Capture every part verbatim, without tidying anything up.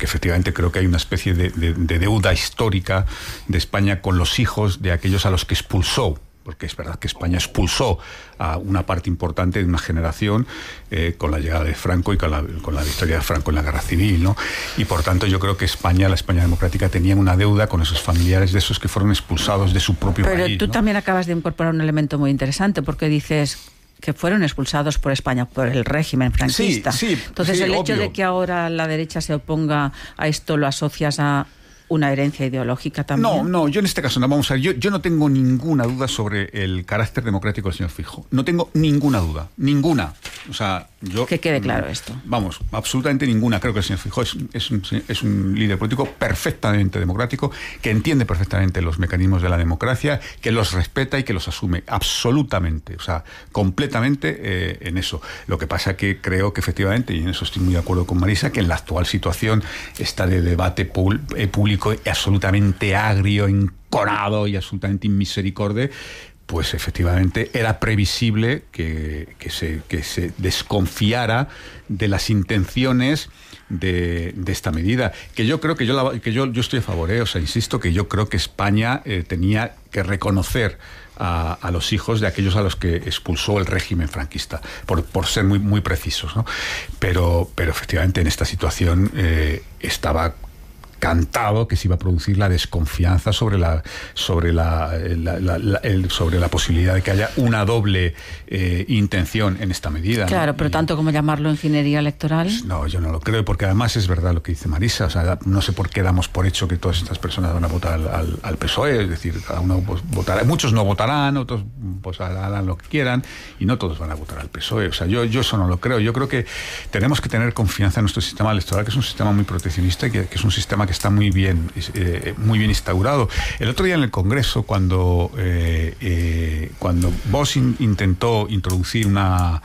porque efectivamente creo que hay una especie de, de, de deuda histórica de España con los hijos de aquellos a los que expulsó, porque es verdad que España expulsó a una parte importante de una generación eh, con la llegada de Franco y con la, con la victoria de Franco en la Guerra Civil, ¿no? Y por tanto yo creo que España, la España democrática, tenía una deuda con esos familiares de esos que fueron expulsados de su propio Pero país. tú ¿no? también acabas de incorporar un elemento muy interesante, porque dices que fueron expulsados por España, por el régimen franquista. Sí, sí, Entonces sí, el hecho obvio. de que ahora la derecha se oponga a esto lo asocias a una herencia ideológica también. No, no, yo en este caso no, vamos a ver, yo, yo no tengo ninguna duda sobre el carácter democrático del señor Feijóo. No tengo ninguna duda, ninguna. O sea, yo... Que quede claro esto. Vamos, absolutamente ninguna. Creo que el señor Feijóo es, es, un, es un líder político perfectamente democrático, que entiende perfectamente los mecanismos de la democracia, que los respeta y que los asume absolutamente, o sea, completamente eh, en eso. Lo que pasa que creo que efectivamente, y en eso estoy muy de acuerdo con Marisa, que en la actual situación está de debate público eh, público absolutamente agrio, enconado y absolutamente inmisericorde, pues efectivamente era previsible que, que, se, que se desconfiara de las intenciones de, de esta medida. Que yo creo que yo, la, que yo, yo estoy a favor, ¿eh? O sea, insisto que yo creo que España eh, tenía que reconocer a, a los hijos de aquellos a los que expulsó el régimen franquista, por, por ser muy, muy precisos, ¿no? Pero, pero efectivamente en esta situación eh, estaba cantado que se iba a producir la desconfianza sobre la sobre la, la, la, la el, sobre la posibilidad de que haya una doble eh, intención en esta medida. Claro, ¿no? pero y, tanto como llamarlo ingeniería electoral. Pues no, yo no lo creo, porque además es verdad lo que dice Marisa. O sea, no sé por qué damos por hecho que todas estas personas van a votar al, al, al P S O E, es decir, cada uno pues, votará, muchos no votarán, otros pues harán lo que quieran, y no todos van a votar al P S O E. O sea, yo, yo eso no lo creo. Yo creo que tenemos que tener confianza en nuestro sistema electoral, que es un sistema muy proteccionista y que, que es un sistema que está muy bien, eh, muy bien instaurado. El otro día en el Congreso, cuando eh, eh, cuando Vox in, intentó introducir una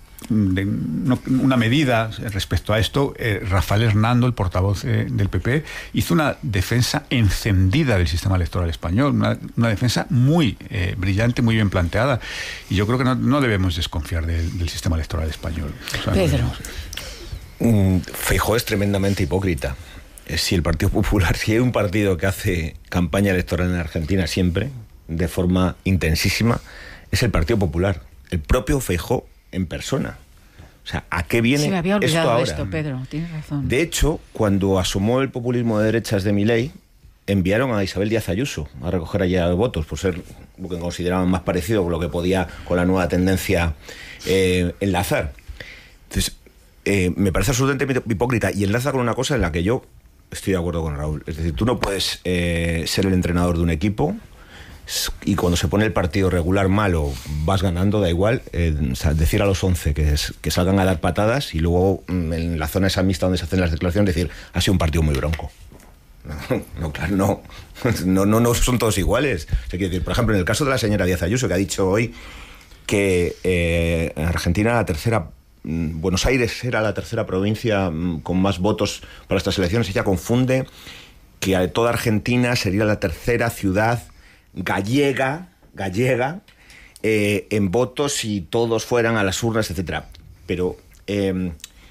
de, no, una medida respecto a esto, eh, Rafael Hernando, el portavoz eh, del P P, hizo una defensa encendida del sistema electoral español, una, una defensa muy eh, brillante, muy bien planteada, y yo creo que no, no debemos desconfiar del, del sistema electoral español. O sea, Pedro. No, Feijóo es tremendamente hipócrita. Si el Partido Popular, si hay un partido que hace campaña electoral en Argentina siempre, de forma intensísima, es el Partido Popular. El propio Feijóo en persona. O sea, ¿a qué viene esto ahora? Se me había olvidado esto ahora? esto, Pedro, tienes razón. De hecho, cuando asomó el populismo de derechas de Milei, enviaron a Isabel Díaz Ayuso a recoger allá votos, por ser lo que consideraban más parecido con lo que podía con la nueva tendencia eh, enlazar. Entonces, eh, me parece absolutamente hipócrita, y enlaza con una cosa en la que yo estoy de acuerdo con Raúl. Es decir, tú no puedes eh, ser el entrenador de un equipo y cuando se pone el partido regular mal o vas ganando, da igual, eh, o sea, decir a los once que, es, que salgan a dar patadas y luego en la zona esa mixta donde se hacen las declaraciones decir, ha sido un partido muy bronco. No, no, claro, no. No, no, no son todos iguales. O sea, quiero decir, por ejemplo, en el caso de la señora Díaz Ayuso, que ha dicho hoy que eh, en Argentina la tercera Buenos Aires era la tercera provincia con más votos para estas elecciones. Ella confunde que toda Argentina sería la tercera ciudad gallega, gallega eh, en votos si todos fueran a las urnas, etcétera. Pero eh,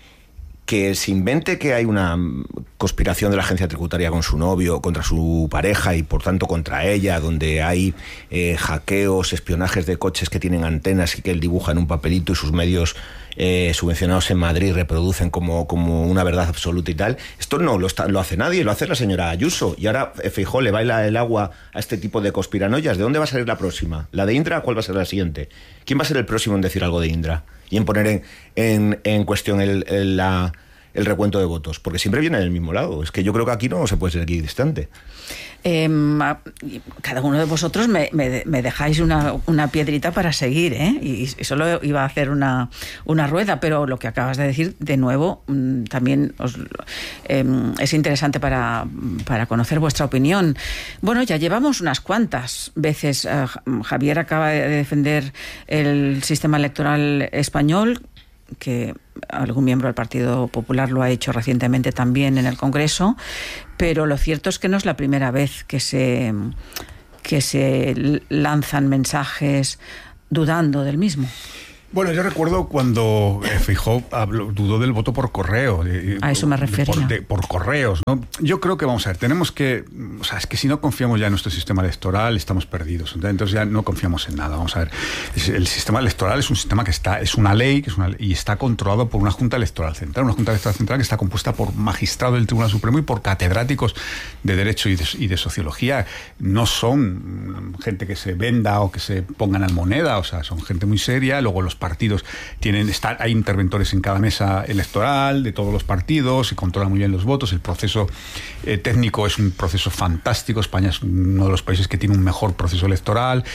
que se invente que hay una conspiración de la agencia tributaria con su novio, contra su pareja y por tanto contra ella, donde hay eh, hackeos, espionajes de coches que tienen antenas y que él dibuja en un papelito y sus medios eh, subvencionados en Madrid reproducen como, como una verdad absoluta y tal. Esto no lo, está, lo hace nadie, lo hace la señora Ayuso, y ahora Feijóo le baila el agua a este tipo de conspiranoias. ¿De dónde va a salir la próxima? ¿La de Indra? ¿Cuál va a ser la siguiente? ¿Quién va a ser el próximo en decir algo de Indra y en poner en, en, en cuestión el, el, la, el recuento de votos? Porque siempre viene del mismo lado. Es que yo creo que aquí no se puede ser equidistante. Eh, cada uno de vosotros me, me, me dejáis una, una piedrita para seguir, ¿eh? Y, y solo iba a hacer una, una rueda, pero lo que acabas de decir, de nuevo, mmm, también os, eh, es interesante para, para conocer vuestra opinión. Bueno, ya llevamos unas cuantas veces. Eh, Javier acaba de defender el sistema electoral español, que algún miembro del Partido Popular lo ha hecho recientemente también en el Congreso, pero lo cierto es que no es la primera vez que se, que se lanzan mensajes dudando del mismo. Bueno, yo recuerdo cuando eh, Feijóo habló, dudó del voto por correo. De, a eso me refería. Por, de, por correos, ¿no? Yo creo que, vamos a ver, tenemos que... O sea, es que si no confiamos ya en nuestro sistema electoral, estamos perdidos. Entonces ya no confiamos en nada. Vamos a ver, el sistema electoral es un sistema que está... Es una ley, que es una ley y está controlado por una Junta Electoral Central. Una Junta Electoral Central que está compuesta por magistrados del Tribunal Supremo y por catedráticos de Derecho y de, y de Sociología. No son gente que se venda o que se pongan al moneda. O sea, son gente muy seria. Luego los partidos tienen, están, hay interventores en cada mesa electoral de todos los partidos y controlan muy bien los votos. El proceso eh, técnico es un proceso fantástico. España es uno de los países que tiene un mejor proceso electoral.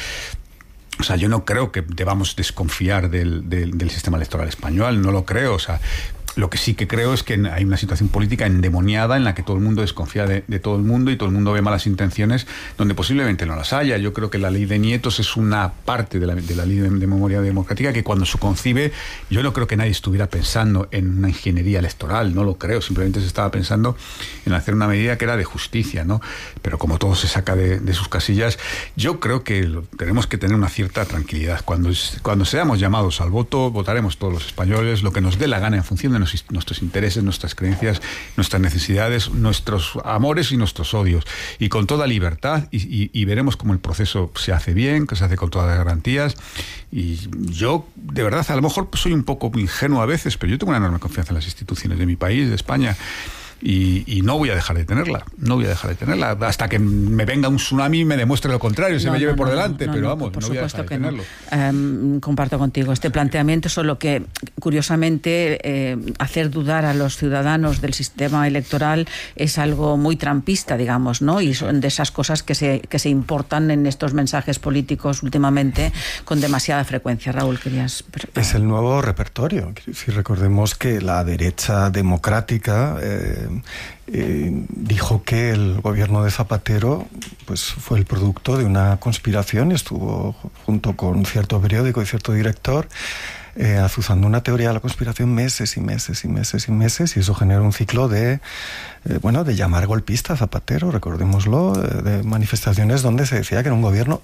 O sea, yo no creo que debamos desconfiar del, del, del sistema electoral español, no lo creo. O sea, lo que sí que creo es que hay una situación política endemoniada en la que todo el mundo desconfía de, de todo el mundo y todo el mundo ve malas intenciones donde posiblemente no las haya. Yo creo que la ley de Nietos es una parte de la, de la ley de, de memoria democrática que cuando se concibe, yo no creo que nadie estuviera pensando en una ingeniería electoral, no lo creo, simplemente se estaba pensando en hacer una medida que era de justicia, ¿no? Pero como todo se saca de, de sus casillas, yo creo que lo, tenemos que tener una cierta tranquilidad. Cuando, cuando seamos llamados al voto, votaremos todos los españoles lo que nos dé la gana en función de nuestros intereses, nuestras creencias, nuestras necesidades, nuestros amores y nuestros odios, y con toda libertad, y, y, y veremos cómo el proceso se hace bien, que se hace con todas las garantías. Y yo, de verdad, a lo mejor soy un poco ingenuo a veces, pero yo tengo una enorme confianza en las instituciones de mi país, de España. Y, y no voy a dejar de tenerla, no voy a dejar de tenerla hasta que me venga un tsunami y me demuestre lo contrario, no, se me lleve no, por no, delante, no, pero no, vamos, no voy a dejar de tenerlo. Um, comparto contigo este planteamiento, solo que curiosamente eh, hacer dudar a los ciudadanos del sistema electoral es algo muy trampista, digamos, ¿no? Y son de esas cosas que se, que se importan en estos mensajes políticos últimamente con demasiada frecuencia. Raúl, querías... Es el nuevo repertorio. Si recordemos que la derecha democrática eh, Eh, dijo que el gobierno de Zapatero pues fue el producto de una conspiración y estuvo junto con cierto periódico y cierto director eh, azuzando una teoría de la conspiración meses y meses y meses y meses, y eso genera un ciclo de eh, bueno, de llamar golpista a Zapatero, recordémoslo, eh, de manifestaciones donde se decía que era un gobierno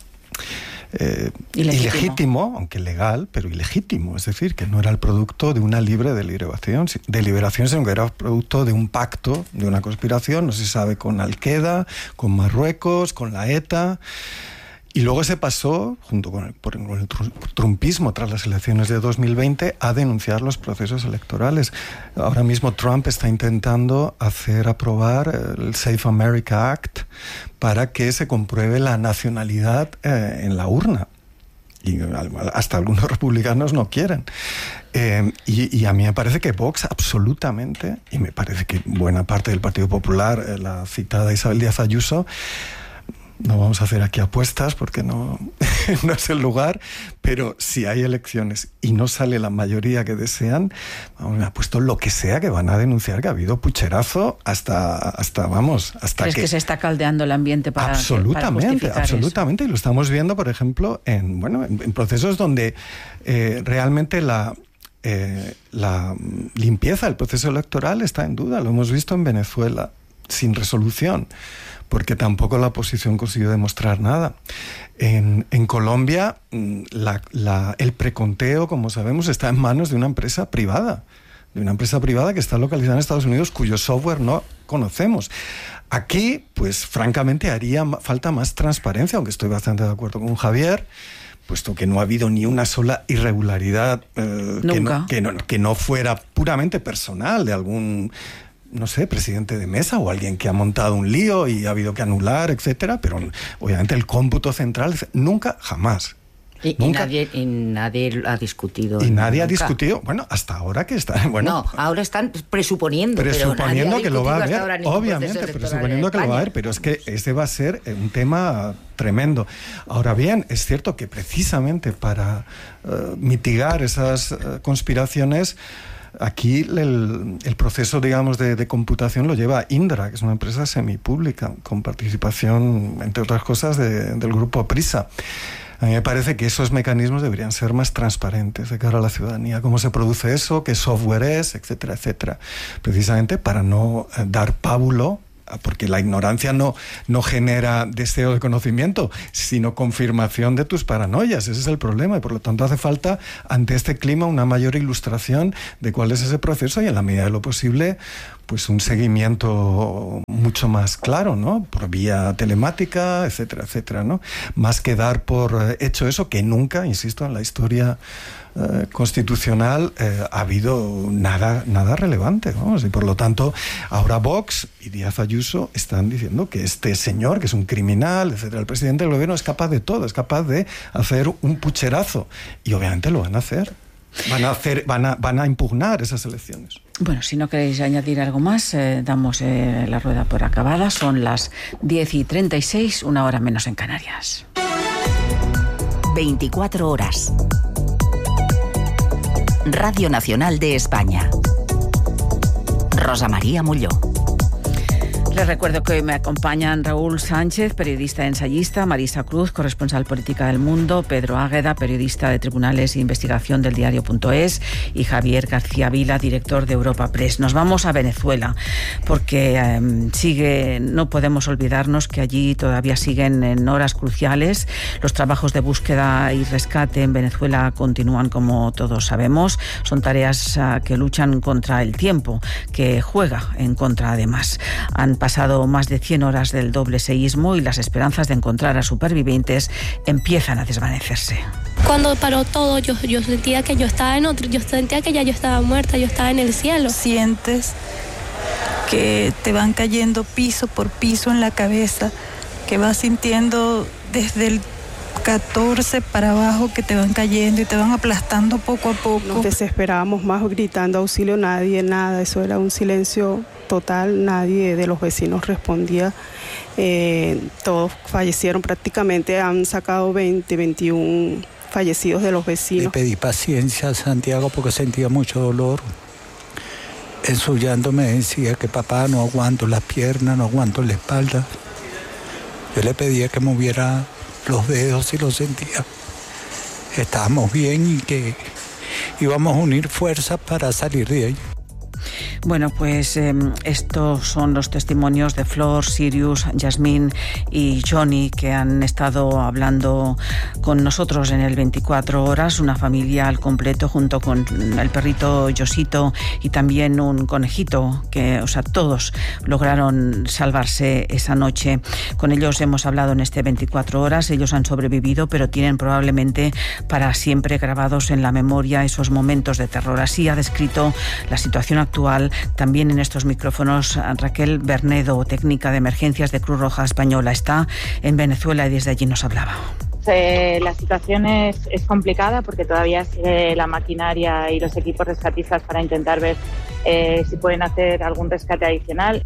Eh, ilegítimo. ilegítimo, aunque legal, pero ilegítimo, es decir, que no era el producto de una libre deliberación, deliberación, sino que era producto de un pacto, de una conspiración, no se sabe, con Al-Qaeda, con Marruecos, con la ETA. Y luego se pasó, junto con el, con el trumpismo tras las elecciones de dos mil veinte, a denunciar los procesos electorales. Ahora mismo Trump está intentando hacer aprobar el Safe America Act para que se compruebe la nacionalidad eh, en la urna. Y hasta algunos republicanos no quieren. Eh, y, y a mí me parece que Vox absolutamente, y me parece que buena parte del Partido Popular, eh, la citada Isabel Díaz Ayuso, no vamos a hacer aquí apuestas porque no, no es el lugar, pero si hay elecciones y no sale la mayoría que desean, vamos, me apuesto lo que sea que van a denunciar que ha habido pucherazo hasta, hasta vamos, hasta ¿Crees que... que se está caldeando el ambiente para absolutamente, para absolutamente, eso? Y lo estamos viendo, por ejemplo, en, bueno, en, en procesos donde eh, realmente la... Eh, la limpieza del proceso electoral está en duda. Lo hemos visto en Venezuela, sin resolución, porque tampoco la oposición consiguió demostrar nada. En, en Colombia, la, la, el preconteo, como sabemos, está en manos de una empresa privada, de una empresa privada que está localizada en Estados Unidos, cuyo software no conocemos. Aquí, pues francamente, haría falta más transparencia, aunque estoy bastante de acuerdo con Javier, puesto que no ha habido ni una sola irregularidad eh, que, no, que, no, que no fuera puramente personal de algún, no sé, presidente de mesa o alguien que ha montado un lío y ha habido que anular, etcétera, pero obviamente el cómputo central nunca, jamás. Y, y, nadie, y nadie ha discutido. Y nadie nunca. ha discutido, bueno, hasta ahora que está... Bueno, no, ahora están presuponiendo. Presuponiendo pero que lo va a haber, obviamente, presuponiendo que lo va a haber, pero es que ese va a ser un tema tremendo. Ahora bien, es cierto que precisamente para uh, mitigar esas uh, conspiraciones, aquí el, el proceso, digamos, de, de computación lo lleva Indra, que es una empresa semipública, con participación, entre otras cosas, de, del grupo Prisa. A mí me parece que esos mecanismos deberían ser más transparentes de cara a la ciudadanía. Cómo se produce eso, qué software es, etcétera, etcétera. Precisamente para no dar pábulo porque la ignorancia no, no genera deseo de conocimiento, sino confirmación de tus paranoias. Ese es el problema, y por lo tanto hace falta, ante este clima, una mayor ilustración de cuál es ese proceso y, en la medida de lo posible, pues un seguimiento mucho más claro, ¿no? Por vía telemática, etcétera, etcétera, ¿no? Más que dar por hecho eso, que nunca, insisto, en la historia eh, constitucional eh, ha habido nada, nada relevante, ¿no? Y por lo tanto, ahora Vox y Díaz Ayuso están diciendo que este señor, que es un criminal, etcétera, el presidente del gobierno, es capaz de todo, es capaz de hacer un pucherazo, y obviamente lo van a hacer. Van a hacer, van a, van a impugnar esas elecciones. Bueno, si no queréis añadir algo más, eh, damos eh, la rueda por acabada. Son las diez y treinta y seis, una hora menos en Canarias. veinticuatro horas. Radio Nacional de España. Rosa María Molló. Les recuerdo que hoy me acompañan Raúl Sánchez, periodista ensayista, Marisa Cruz, corresponsal política del Mundo, Pedro Águeda, periodista de Tribunales e Investigación del Diario.es, y Javier García Vila, director de Europa Press. Nos vamos a Venezuela porque eh, sigue, no podemos olvidarnos que allí todavía siguen en horas cruciales. Los trabajos de búsqueda y rescate en Venezuela continúan, como todos sabemos. Son tareas uh, que luchan contra el tiempo, que juega en contra además. Han pasado más de cien horas del doble seísmo y las esperanzas de encontrar a supervivientes empiezan a desvanecerse. Cuando paró todo, yo, yo sentía que yo estaba en otro, yo sentía que ya yo estaba muerta, yo estaba en el cielo. Sientes que te van cayendo piso por piso en la cabeza, que vas sintiendo desde el catorce para abajo que te van cayendo y te van aplastando poco a poco. Nos desesperábamos más gritando auxilio, nadie, nada, eso era un silencio total, nadie de los vecinos respondía. Eh, todos fallecieron prácticamente, han sacado veinte, veintiún fallecidos de los vecinos. Le pedí paciencia a Santiago porque sentía mucho dolor. En su llanto me decía que papá, no aguanto las piernas, no aguanto la espalda. Yo le pedía que moviera los dedos y lo sentía. Estábamos bien y que íbamos a unir fuerzas para salir de ahí. Bueno, pues eh, estos son los testimonios de Flor, Sirius, Yasmín y Johnny, que han estado hablando con nosotros en el veinticuatro horas, una familia al completo junto con el perrito Josito y también un conejito, que, o sea, todos lograron salvarse esa noche. Con ellos hemos hablado en este veinticuatro horas, ellos han sobrevivido, pero tienen probablemente para siempre grabados en la memoria esos momentos de terror. Así ha descrito la situación actual también en estos micrófonos Raquel Bernedo, técnica de emergencias de Cruz Roja Española. Está en Venezuela y desde allí nos hablaba. Eh, la situación es, es complicada porque todavía sigue la maquinaria y los equipos rescatistas para intentar ver eh, si pueden hacer algún rescate adicional.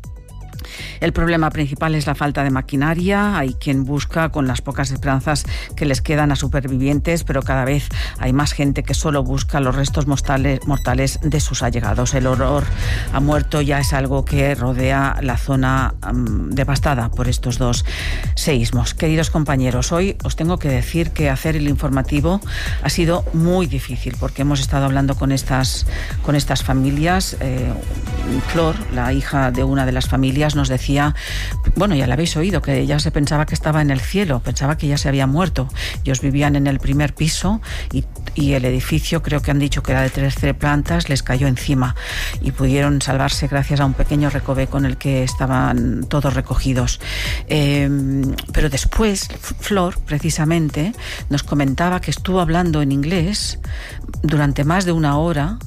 El problema principal es la falta de maquinaria. Hay quien busca con las pocas esperanzas que les quedan a supervivientes, pero cada vez hay más gente que solo busca los restos mortales, mortales de sus allegados. El horror a muerto ya es algo que rodea la zona um, devastada por estos dos seísmos. Queridos compañeros, hoy os tengo que decir que hacer el informativo ha sido muy difícil porque hemos estado hablando con estas, con estas familias. Eh, Flor, la hija de una de las familias, nos decía, bueno, ya la habéis oído, que ella se pensaba que estaba en el cielo, pensaba que ya se había muerto. Ellos vivían en el primer piso y, y el edificio, creo que han dicho que era de trece plantas, les cayó encima y pudieron salvarse gracias a un pequeño recoveco en el que estaban todos recogidos. Eh, pero después, Flor, precisamente, nos comentaba que estuvo hablando en inglés durante más de una hora.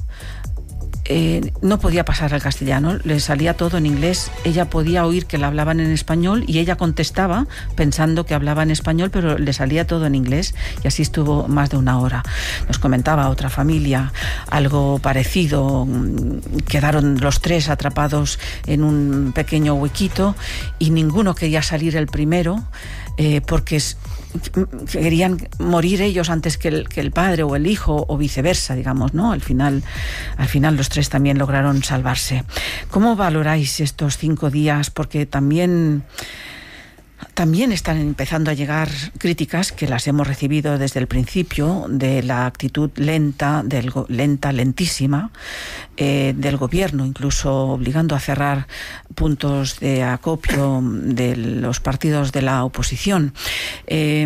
Eh, no podía pasar al castellano, le salía todo en inglés. Ella podía oír que le hablaban en español y ella contestaba pensando que hablaba en español, pero le salía todo en inglés y así estuvo más de una hora. Nos comentaba otra familia algo parecido, quedaron los tres atrapados en un pequeño huequito y ninguno quería salir el primero eh, porque es querían morir ellos antes que el, que el padre o el hijo o viceversa, digamos, ¿no? Al final, al final los tres también lograron salvarse. ¿Cómo valoráis estos cinco días? Porque también también están empezando a llegar críticas, que las hemos recibido desde el principio, de la actitud lenta, del, lenta, lentísima, eh, del gobierno, incluso obligando a cerrar puntos de acopio de los partidos de la oposición. Eh,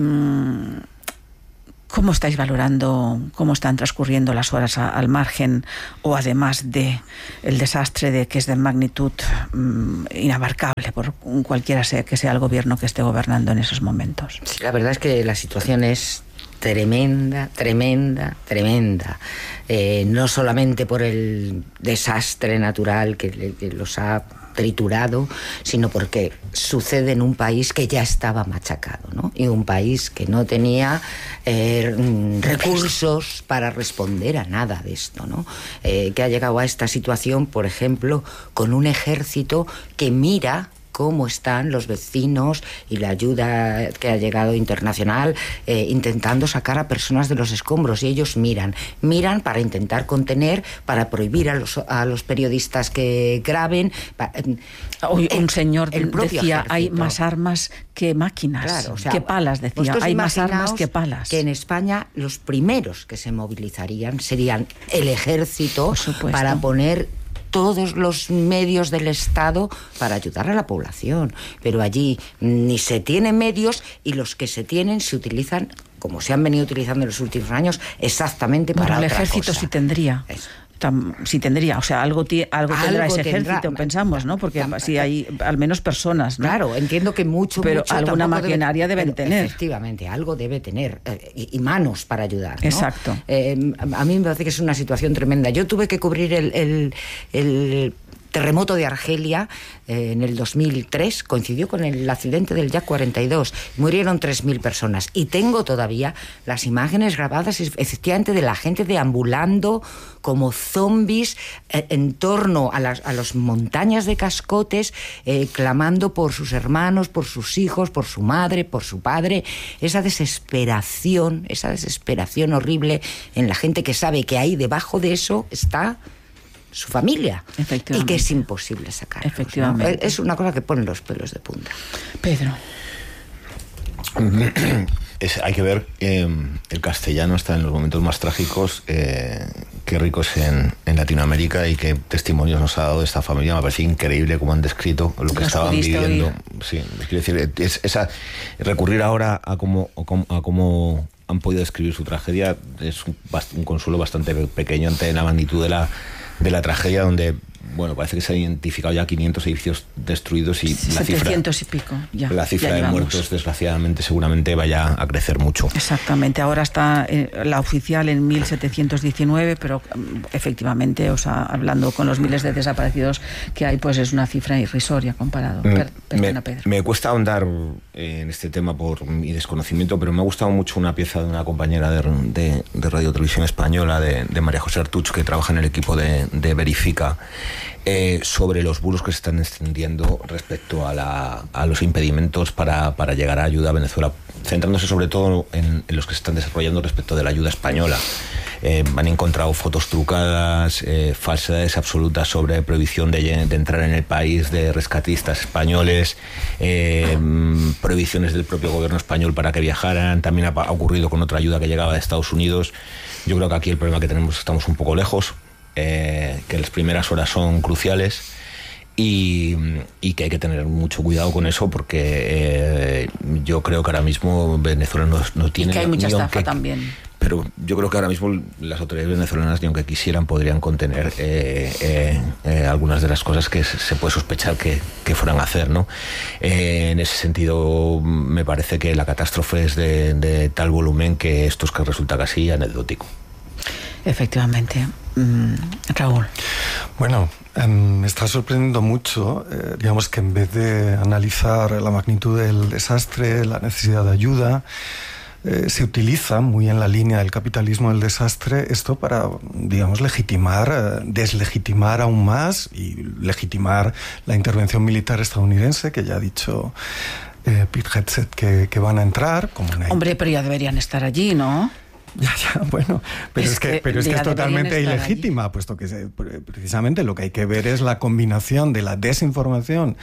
¿Cómo estáis valorando cómo están transcurriendo las horas a, al margen o además de el desastre de que es de magnitud mmm, inabarcable por cualquiera sea que sea el gobierno que esté gobernando en esos momentos? Sí, la verdad es que la situación es tremenda, tremenda, tremenda. Eh, no solamente por el desastre natural que, que los ha triturado, sino porque sucede en un país que ya estaba machacado, ¿no? Y un país que no tenía eh, recursos para responder a nada de esto, ¿no? Eh, que ha llegado a esta situación, por ejemplo, con un ejército que mira cómo están los vecinos y la ayuda que ha llegado internacional eh, intentando sacar a personas de los escombros, y ellos miran, miran para intentar contener, para prohibir a los, a los periodistas que graben. Pa, Hoy un señor el decía, ejército. Hay más armas que máquinas, claro, o sea, que palas, decía, hay más armas que palas. Que en España los primeros que se movilizarían serían el ejército para poner todos los medios del Estado para ayudar a la población. Pero allí ni se tienen medios, y los que se tienen se utilizan, como se han venido utilizando en los últimos años, exactamente para bueno, otra el ejército cosa. sí tendría. Eso. Si tendría, o sea, algo, ti, algo tendrá algo ese tendrá, ejército, pensamos, ¿no? Porque si hay al menos personas, ¿no? Claro, entiendo que mucho, pero mucho alguna maquinaria debe, deben tener. Efectivamente, algo debe tener, eh, y, y manos para ayudar, ¿no? Exacto. Eh, a mí me parece que es una situación tremenda. Yo tuve que cubrir el, el, el terremoto de Argelia eh, en el dos mil tres, coincidió con el accidente del Yak cuarenta y dos, murieron tres mil personas, y tengo todavía las imágenes grabadas efectivamente de la gente deambulando como zombies eh, en torno a las a las montañas de cascotes, eh, clamando por sus hermanos, por sus hijos, por su madre, por su padre. Esa desesperación, esa desesperación horrible en la gente que sabe que ahí debajo de eso está su familia, y que es imposible sacar. Efectivamente. ¿No? Es una cosa que pone los pelos de punta. Pedro. Es, hay que ver, eh, el castellano está en los momentos más trágicos, eh, qué ricos en, en Latinoamérica, y qué testimonios nos ha dado esta familia. Me parece increíble cómo han descrito lo que estaban viviendo. Oír. Sí, quiero decir, es, esa, recurrir ahora a cómo, a cómo han podido describir su tragedia es un, un consuelo bastante pequeño ante la magnitud de la de la tragedia, donde, bueno, parece que se han identificado ya quinientos edificios destruidos, y la cifra, setecientos y pico, ya, la cifra ya de llevamos. muertos, desgraciadamente, seguramente vaya a crecer mucho. Exactamente, ahora está eh, la oficial en mil setecientos diecinueve, pero efectivamente, o sea, hablando con los miles de desaparecidos que hay, pues es una cifra irrisoria comparado. Per, perdona, me, Pedro. Me cuesta ahondar en este tema por mi desconocimiento, pero me ha gustado mucho una pieza de una compañera de, de, de Radio Televisión Española, de, de María José Artuch, que trabaja en el equipo de, de Verifica, eh, sobre los bulos que se están extendiendo respecto a, la, a los impedimentos para, para llegar a ayuda a Venezuela, centrándose sobre todo en, en los que se están desarrollando respecto de la ayuda española. Eh, han encontrado fotos trucadas, eh, falsedades absolutas sobre prohibición de, de entrar en el país de rescatistas españoles, eh, prohibiciones del propio gobierno español para que viajaran. También ha, ha ocurrido con otra ayuda que llegaba de Estados Unidos. Yo creo que aquí el problema que tenemos es que estamos un poco lejos, eh, que las primeras horas son cruciales, y, y que hay que tener mucho cuidado con eso, porque eh, yo creo que ahora mismo Venezuela no, no tiene... Y que hay mucha estafa aunque, también. Pero yo creo que ahora mismo las autoridades venezolanas, ni aunque quisieran, podrían contener eh, eh, eh, algunas de las cosas que se puede sospechar que, que fueran a hacer, ¿no? Eh, en ese sentido, me parece que la catástrofe es de, de tal volumen que esto es que resulta casi anecdótico. Efectivamente. Mm, Raúl. Bueno, eh, me está sorprendiendo mucho, eh, digamos que en vez de analizar la magnitud del desastre, la necesidad de ayuda, Eh, se utiliza muy en la línea del capitalismo del desastre esto para, digamos, legitimar, eh, deslegitimar aún más y legitimar la intervención militar estadounidense, que ya ha dicho eh, Pete Hegseth que, que van a entrar. Como una... Hombre, pero ya deberían estar allí, ¿no? Ya, ya, bueno, pero es, es que, que, pero es, que es totalmente ilegítima, allí. Puesto que se, precisamente lo que hay que ver es la combinación de la desinformación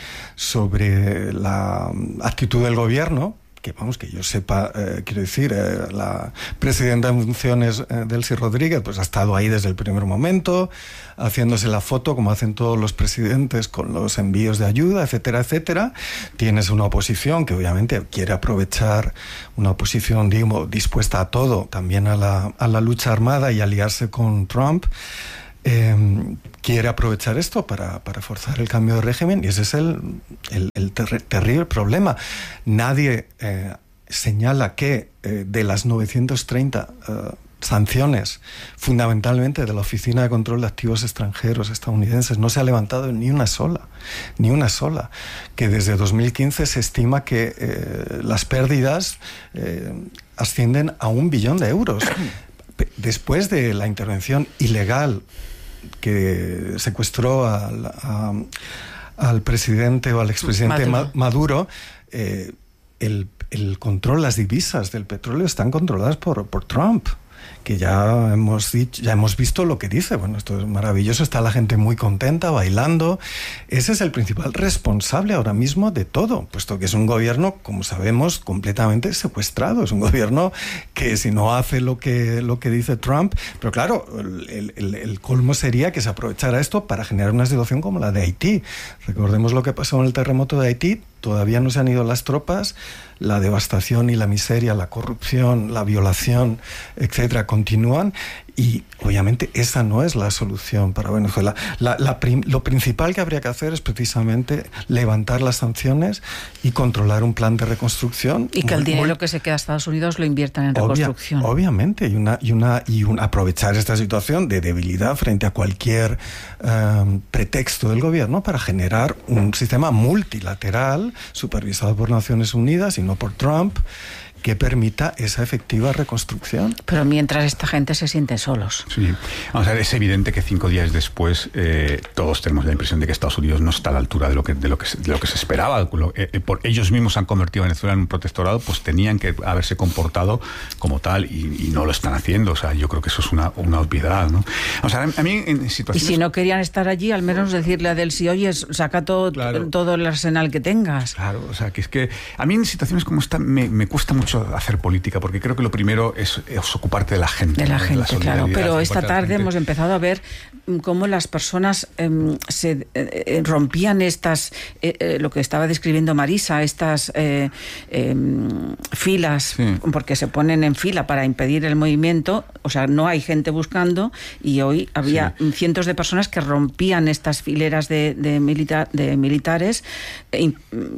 sobre la actitud del gobierno, que vamos, que yo sepa, eh, quiero decir, eh, la presidenta en funciones, eh, Delcy Rodríguez, pues ha estado ahí desde el primer momento, haciéndose la foto, como hacen todos los presidentes, con los envíos de ayuda, etcétera, etcétera. Tienes una oposición que obviamente quiere aprovechar, una oposición, digo, dispuesta a todo, también a la, a la lucha armada y aliarse con Trump. Eh, quiere aprovechar esto para, para forzar el cambio de régimen, y ese es el, el, el ter- terrible problema. Nadie eh, señala que eh, de las novecientas treinta eh, sanciones, fundamentalmente de la Oficina de Control de Activos Extranjeros estadounidenses, no se ha levantado ni una sola, ni una sola, que desde dos mil quince se estima que eh, las pérdidas eh, ascienden a un billón de euros. Después de la intervención ilegal que secuestró al, a, al presidente o al expresidente Maduro, Maduro eh, el, el control, las divisas del petróleo están controladas por, por Trump, que ya hemos dicho, ya hemos visto lo que dice. Bueno, esto es maravilloso, está la gente muy contenta, bailando. Ese es el principal responsable ahora mismo de todo, puesto que es un gobierno, como sabemos, completamente secuestrado. Es un gobierno que si no hace lo que, lo que dice Trump, pero claro, el, el, el colmo sería que se aprovechara esto para generar una situación como la de Haití. Recordemos lo que pasó en el terremoto de Haití. Todavía no se han ido las tropas, la devastación y la miseria, la corrupción, la violación, etcétera, continúan, y obviamente esa no es la solución para Venezuela. La, la prim, lo principal que habría que hacer es precisamente levantar las sanciones y controlar un plan de reconstrucción. Y que muy, el dinero muy, que se queda a Estados Unidos lo inviertan en obvia, reconstrucción. Obviamente, y una y una y un, aprovechar esta situación de debilidad frente a cualquier um, pretexto del gobierno para generar un sistema multilateral supervisado por Naciones Unidas y no por Trump, que permita esa efectiva reconstrucción. Pero mientras esta gente se siente solos. Sí, vamos a ver, es evidente que cinco días después eh, todos tenemos la impresión de que Estados Unidos no está a la altura de lo que de lo que, de lo que se esperaba. Lo, eh, por ellos mismos han convertido a Venezuela en un protectorado, pues tenían que haberse comportado como tal y, y no lo están haciendo. O sea, yo creo que eso es una, una obviedad, ¿no? O sea, a mí en situaciones... Y si no querían estar allí, al menos decirle a Delcy, oye, saca todo, claro, todo el arsenal que tengas. Claro, o sea, que es que a mí en situaciones como esta me, me cuesta mucho hacer política, porque creo que lo primero es, es ocuparte de la gente. De la ¿no? gente, de la claro. Pero esta tarde gente. hemos empezado a ver cómo las personas eh, se eh, rompían estas, eh, eh, lo que estaba describiendo Marisa, estas eh, eh, filas, sí, porque se ponen en fila para impedir el movimiento. O sea, no hay gente buscando, y hoy había sí. cientos de personas que rompían estas fileras de, de, milita- de militares y,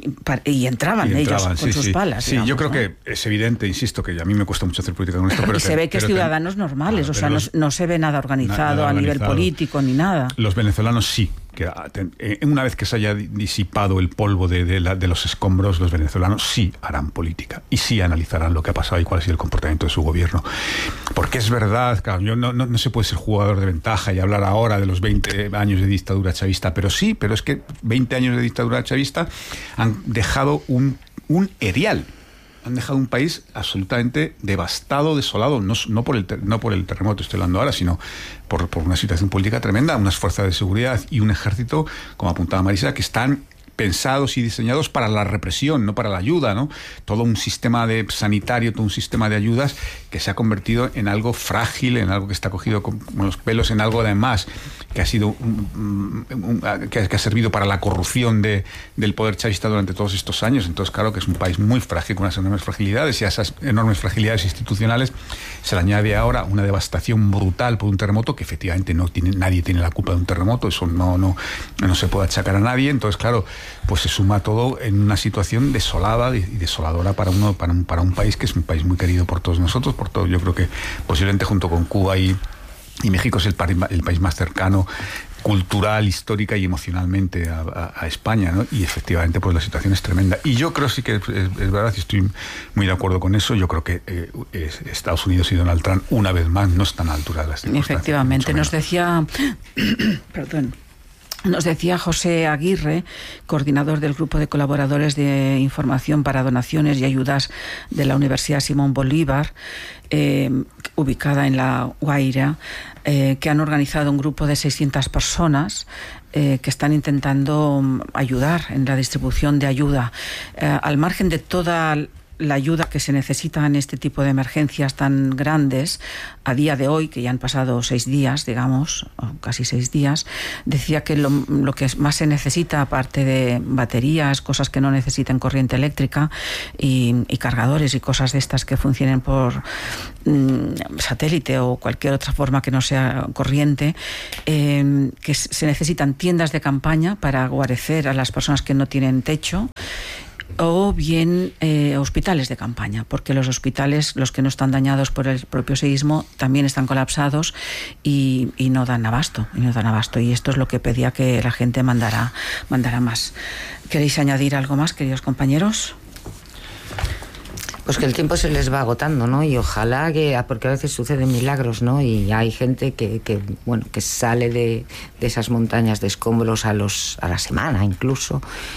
y entraban y ellos entraban, con sí, sus sí. palas. Sí, digamos, yo creo ¿no? que es evidente, insisto, que a mí me cuesta mucho hacer política con esto. Pero y se que, ve que es ciudadanos que, normales, claro, o sea, los, no, no se ve nada organizado nada a nivel organizado. político ni nada. Los venezolanos sí. Que una vez que se haya disipado el polvo de, de, la, de los escombros, los venezolanos sí harán política y sí analizarán lo que ha pasado y cuál ha sido el comportamiento de su gobierno. Porque es verdad, claro, yo no, no, no se puede ser jugador de ventaja y hablar ahora de los veinte años de dictadura chavista, pero sí, pero es que veinte años de dictadura chavista han dejado un, un erial. Han dejado un país absolutamente devastado, desolado, no, no, por, el ter, no por el terremoto, estoy hablando ahora, sino por, por una situación política tremenda, unas fuerzas de seguridad y un ejército, como apuntaba Marisa, que están pensados y diseñados para la represión, no para la ayuda, ¿no? Todo un sistema de sanitario, todo un sistema de ayudas que se ha convertido en algo frágil, en algo que está cogido con los pelos, en algo además que ha sido un, un, un, que, que ha servido para la corrupción de, del poder chavista durante todos estos años. Entonces, claro que es un país muy frágil, con unas enormes fragilidades, y a esas enormes fragilidades institucionales se le añade ahora una devastación brutal por un terremoto que efectivamente no tiene, nadie tiene la culpa de un terremoto, eso no, no, no se puede achacar a nadie. Entonces, claro, pues se suma todo en una situación desolada y desoladora para uno, para un, para un país que es un país muy querido por todos nosotros, por todo. Yo creo que posiblemente junto con Cuba y, y México es el, el país más cercano cultural, histórica y emocionalmente a, a, a España, ¿no? Y efectivamente pues la situación es tremenda. Y yo creo sí que es, es, es verdad, y estoy muy de acuerdo con eso. Yo creo que eh, es, Estados Unidos y Donald Trump una vez más no están a la altura de las circunstancias. Efectivamente, nos decía perdón Nos decía José Aguirre, coordinador del Grupo de Colaboradores de Información para Donaciones y Ayudas de la Universidad Simón Bolívar, eh, ubicada en La Guaira, eh, que han organizado un grupo de seiscientas personas eh, que están intentando ayudar en la distribución de ayuda. Eh, al margen de toda la ayuda que se necesita en este tipo de emergencias tan grandes, a día de hoy, que ya han pasado seis días, digamos, casi seis días, decía que lo, lo que más se necesita, aparte de baterías, cosas que no necesitan corriente eléctrica y, y cargadores y cosas de estas que funcionen por mmm, satélite o cualquier otra forma que no sea corriente, eh, que se necesitan tiendas de campaña para guarecer a las personas que no tienen techo, o bien eh, hospitales de campaña, porque los hospitales, los que no están dañados por el propio seísmo, también están colapsados y, y no dan abasto, y no dan abasto. Y esto es lo que pedía que la gente mandara, mandara más. ¿Queréis añadir algo más, queridos compañeros? Pues que el tiempo se les va agotando, ¿no? Y ojalá que, porque a veces suceden milagros, ¿no? Y hay gente que, que bueno, que sale de, de esas montañas de escombros a los a la semana incluso.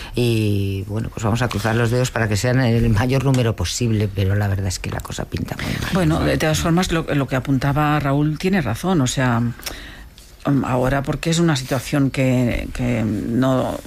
Y bueno, pues vamos a cruzar los dedos para que sean el mayor número posible, pero la verdad es que la cosa pinta muy mal. Bueno, de todas formas, lo, lo que apuntaba Raúl tiene razón, o sea, ahora porque es una situación que, que no...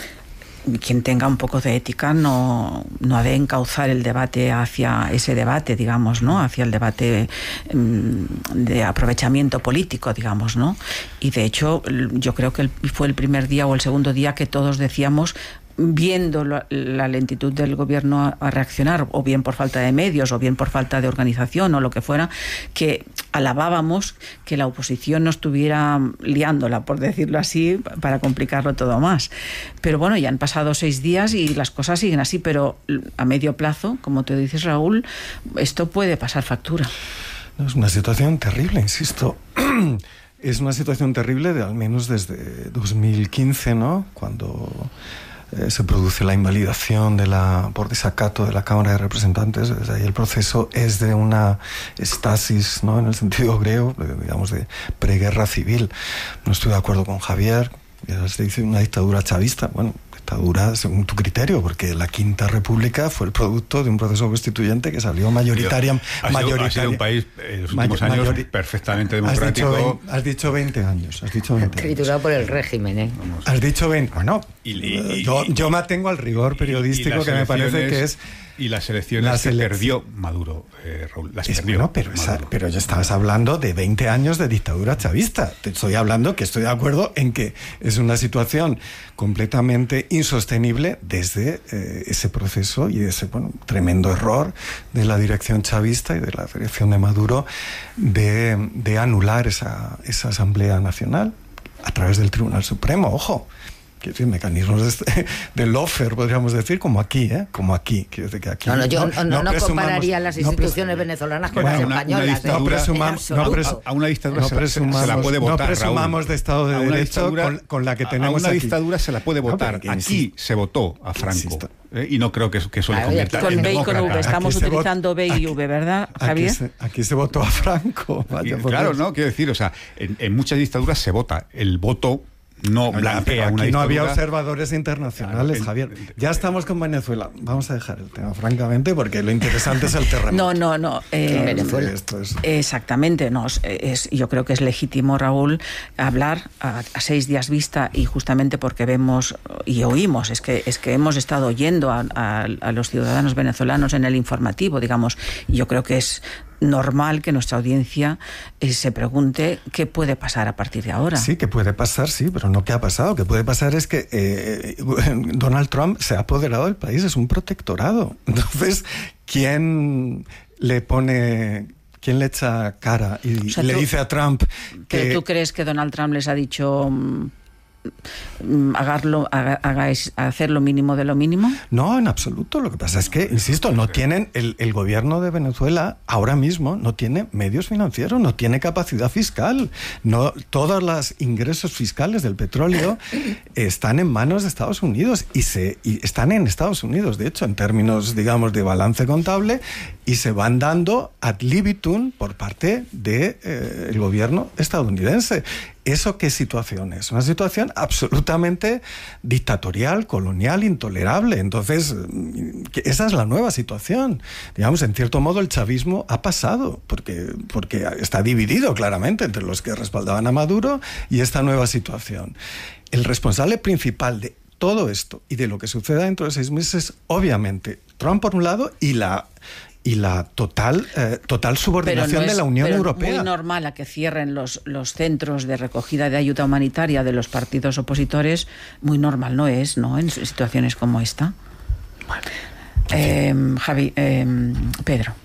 quien tenga un poco de ética no, no ha de encauzar el debate hacia ese debate, digamos, ¿no? Hacia el debate um, de aprovechamiento político, digamos, ¿no? Y de hecho, yo creo que el, fue el primer día o el segundo día que todos decíamos, viendo la, la lentitud del gobierno a, a reaccionar, o bien por falta de medios, o bien por falta de organización, o lo que fuera, que alabábamos que la oposición no estuviera liándola, por decirlo así, para complicarlo todo más. Pero bueno, ya han pasado seis días y las cosas siguen así, pero a medio plazo, como te dices, Raúl, esto puede pasar factura. No, es una situación terrible, insisto. Es una situación terrible de al menos desde dos mil quince, ¿no? Cuando Eh, se produce la invalidación de la, por desacato de la Cámara de Representantes. Desde ahí el proceso es de una estasis, ¿no? En el sentido griego, digamos, de preguerra civil. No estoy de acuerdo con Javier, ya se dice una dictadura chavista. Bueno, dictadura según tu criterio, porque la Quinta República fue el producto de un proceso constituyente que salió mayoritaria, ha, sido, mayoritaria, ha sido un país en los últimos mayor, años mayor, perfectamente democrático. Has dicho, has dicho veinte años. Has dicho veinte Triturado por el régimen, ¿eh? Vamos. Has dicho veinte. Bueno, y, y, yo, yo me atengo al rigor periodístico que me parece que es. Y las elecciones las que elecciones. perdió Maduro, eh, Raúl, las es, perdió. Bueno, pero, esa, pero ya estabas hablando de veinte años de dictadura chavista. Te estoy hablando que estoy de acuerdo en que es una situación completamente insostenible desde eh, ese proceso y ese bueno, tremendo error de la dirección chavista y de la dirección de Maduro de, de anular esa, esa Asamblea Nacional a través del Tribunal Supremo. Ojo, quiero decir, mecanismos de, este, de lawfare, podríamos decir, como aquí, ¿eh? Como aquí. Quiero decir que aquí no, no, yo no, no, no compararía las instituciones no venezolanas con bueno, las una, españolas. Una dictadura, ¿eh? no presum, a una dictadura no se, se la puede votar, No presumamos Raúl. de Estado de Derecho con, con la que tenemos A una aquí. dictadura se la puede votar. No, aquí se votó a Franco. Eh, y no creo que, que eso le convierta con en B demócrata. y con V. Estamos aquí utilizando B y V, ¿verdad, Javier? Aquí se, aquí se votó a Franco. Vaya, y, claro, ¿no? Quiero decir, o sea, en, en muchas dictaduras se vota. El voto no blanquea una dictadura. No había observadores internacionales, claro, Javier. Ya estamos con Venezuela. Vamos a dejar el tema, francamente, porque lo interesante es el terremoto. No, no, no. Eh, Venezuela. Esto es... Exactamente. No, es, yo creo que es legítimo, Raúl, hablar a, a seis días vista y justamente porque vemos y oímos, es que, es que hemos estado oyendo a, a, a los ciudadanos venezolanos en el informativo, digamos, y yo creo que es normal que nuestra audiencia eh, se pregunte qué puede pasar a partir de ahora. Sí, que puede pasar, sí, pero no qué ha pasado. Qué puede pasar es que eh, Donald Trump se ha apoderado del país, es un protectorado. Entonces, ¿quién le pone... ¿Quién le echa cara y o sea, le tú, dice a Trump que... ¿Pero tú crees que Donald Trump les ha dicho... Hagarlo, haga, hagáis, hacer lo mínimo de lo mínimo? No, en absoluto. Lo que pasa es que, insisto, no tienen el, el gobierno de Venezuela ahora mismo no tiene medios financieros, no tiene capacidad fiscal. No, todos los ingresos fiscales del petróleo están en manos de Estados Unidos y se y están en Estados Unidos, de hecho, en términos, digamos, de balance contable, y se van dando ad libitum por parte del de, eh, gobierno estadounidense. ¿eso qué situación es? Una situación absolutamente dictatorial, colonial, intolerable. Entonces, esa es la nueva situación. Digamos, en cierto modo el chavismo ha pasado, porque, porque está dividido claramente entre los que respaldaban a Maduro y esta nueva situación. El responsable principal de todo esto y de lo que suceda dentro de seis meses, obviamente, Trump por un lado y la y la total eh, total subordinación no es, de la Unión pero Europea. Es muy normal a que cierren los, los centros de recogida de ayuda humanitaria de los partidos opositores. Muy normal no es, ¿no? En situaciones como esta. Bueno, eh, Javi, eh, Pedro.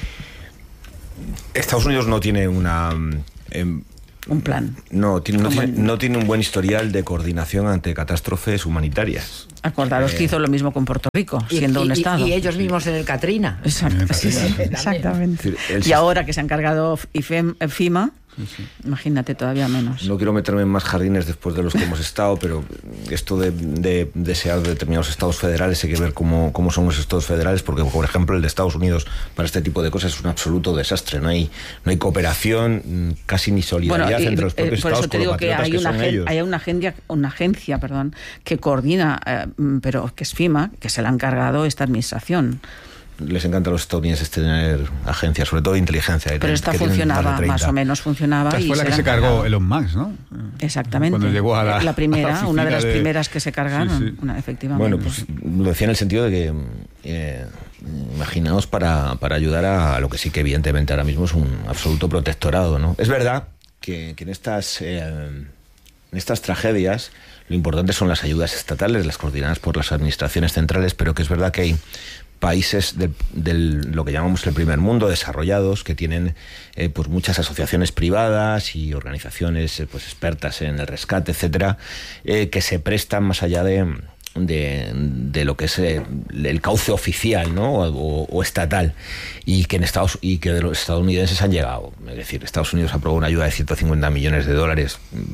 Estados Unidos no tiene una... Eh, un plan. No tiene, no, tiene, no tiene un buen historial de coordinación ante catástrofes humanitarias. Acordaros eh, que hizo lo mismo con Puerto Rico, siendo y, un y, estado. Y ellos mismos en el Katrina. Exacto, sí, sí, exactamente. Y ahora que se ha encargado FEMA, sí, sí. Imagínate, todavía menos. No quiero meterme en más jardines después de los que hemos estado, pero esto de, de desear determinados estados federales, hay que ver cómo, cómo son los estados federales, porque, por ejemplo, el de Estados Unidos para este tipo de cosas es un absoluto desastre. No hay, no hay cooperación, casi ni solidaridad bueno, y, entre los propios eh, por estados. Por eso te digo que hay, que una, gen, hay una agencia, una agencia perdón, que coordina, eh, pero que es FEMA, que se la ha encargado esta administración. Les encanta a los estadounidenses tener agencias, sobre todo de inteligencia. Pero esta funcionaba, más o menos funcionaba. Esta fue la que se cargó Elon Musk, ¿no? Exactamente. Cuando llegó a la, la primera, a la una de las de... primeras que se cargaron, sí, sí. Una, efectivamente. Bueno, pues lo decía en el sentido de que, eh, imaginaos para, para ayudar a, a lo que sí que evidentemente ahora mismo es un absoluto protectorado, ¿no? Es verdad que, que en estas... Eh, En estas tragedias lo importante son las ayudas estatales, las coordinadas por las administraciones centrales, pero que es verdad que hay países del, del lo que llamamos el primer mundo, desarrollados, que tienen eh, pues muchas asociaciones privadas y organizaciones eh, pues expertas en el rescate, etcétera, eh, que se prestan más allá de... De, de lo que es el, el cauce oficial, ¿no? O, o estatal, y que en Estados y que de los estadounidenses han llegado. Es decir, Estados Unidos aprobó una ayuda de ciento cincuenta millones de dólares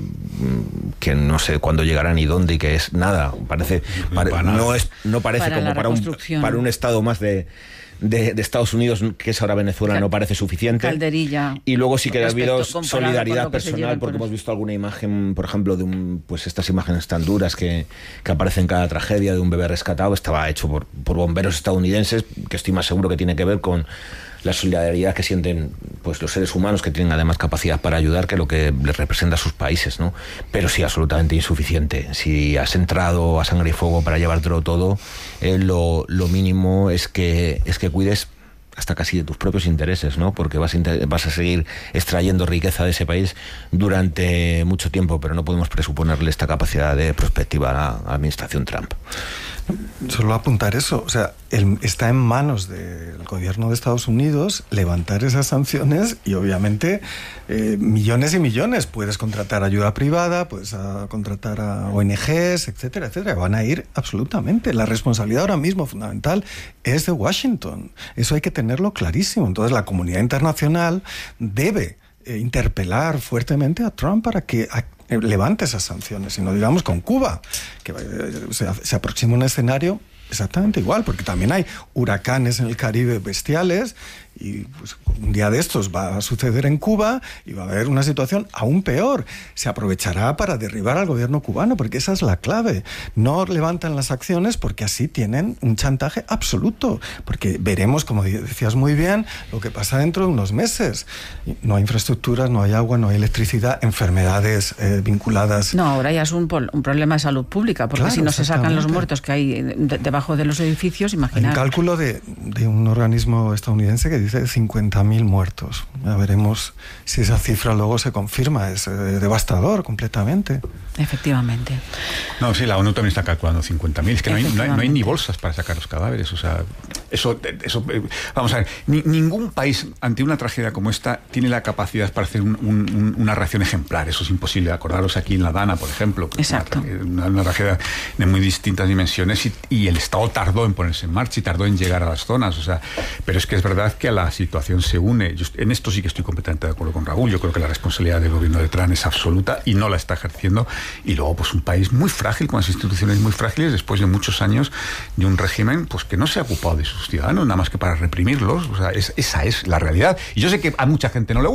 que no sé cuándo llegarán y dónde, y que es nada. Parece pare, no es no parece para como para un para un estado más de De, de Estados Unidos, que es ahora Venezuela, Cal, no parece suficiente. Calderilla. Y luego sí que ha habido solidaridad personal, porque hemos visto alguna imagen, por ejemplo, de un, pues estas imágenes tan duras que, que aparecen en cada tragedia, de un bebé rescatado. Estaba hecho por, por bomberos estadounidenses, que estoy más seguro que tiene que ver con la solidaridad que sienten pues los seres humanos, que tienen además capacidad para ayudar, que lo que les representa a sus países, ¿no? Pero sí, absolutamente insuficiente. Si has entrado a sangre y fuego para llevártelo todo, eh, lo, lo mínimo es que es que cuides hasta casi de tus propios intereses, ¿no? Porque vas a, vas a seguir extrayendo riqueza de ese país durante mucho tiempo, pero no podemos presuponerle esta capacidad de prospectiva a la administración Trump. Solo apuntar eso, o sea, el, está en manos del gobierno de Estados Unidos levantar esas sanciones y obviamente eh, millones y millones. Puedes contratar ayuda privada, puedes a, contratar a O N Ges, etcétera, etcétera. Van a ir absolutamente. La responsabilidad ahora mismo fundamental es de Washington. Eso hay que tenerlo clarísimo. Entonces la comunidad internacional debe eh, interpelar fuertemente a Trump para que... A, levante esas sanciones, y no digamos con Cuba, que se, se aproxima un escenario exactamente igual, porque también hay huracanes en el Caribe bestiales, y pues, un día de estos va a suceder en Cuba y va a haber una situación aún peor. Se aprovechará para derribar al gobierno cubano, porque esa es la clave. No levantan las acciones porque así tienen un chantaje absoluto, porque veremos, como decías muy bien, lo que pasa dentro de unos meses. No hay infraestructuras, no hay agua, no hay electricidad, enfermedades eh, vinculadas. No, ahora ya es un, un problema de salud pública, porque claro, si no se sacan los muertos que hay de, debajo de los edificios, imaginar. Hay un cálculo de, de un organismo estadounidense que dice cincuenta mil muertos. Ya veremos si esa cifra luego se confirma. Es eh, devastador completamente. Efectivamente. No, sí, la ONU también está calculando cincuenta mil. Es que no hay, no, hay, no hay ni bolsas para sacar los cadáveres. O sea, eso, eso vamos a ver, ni, ningún país ante una tragedia como esta tiene la capacidad para hacer un, un, una reacción ejemplar. Eso es imposible. Acordaros aquí en La Dana, por ejemplo. Exacto. Una, una tragedia de muy distintas dimensiones y, y el Estado tardó en ponerse en marcha y tardó en llegar a las zonas. O sea, pero es que es verdad que a la situación se une. Yo, en esto sí que estoy completamente de acuerdo con Raúl. Yo creo que la responsabilidad del gobierno de Trump es absoluta y no la está ejerciendo. Y luego, pues un país muy frágil, con las instituciones muy frágiles, después de muchos años de un régimen pues que no se ha ocupado de sus ciudadanos, nada más que para reprimirlos. O sea, es, esa es la realidad. Y yo sé que a mucha gente no le gusta,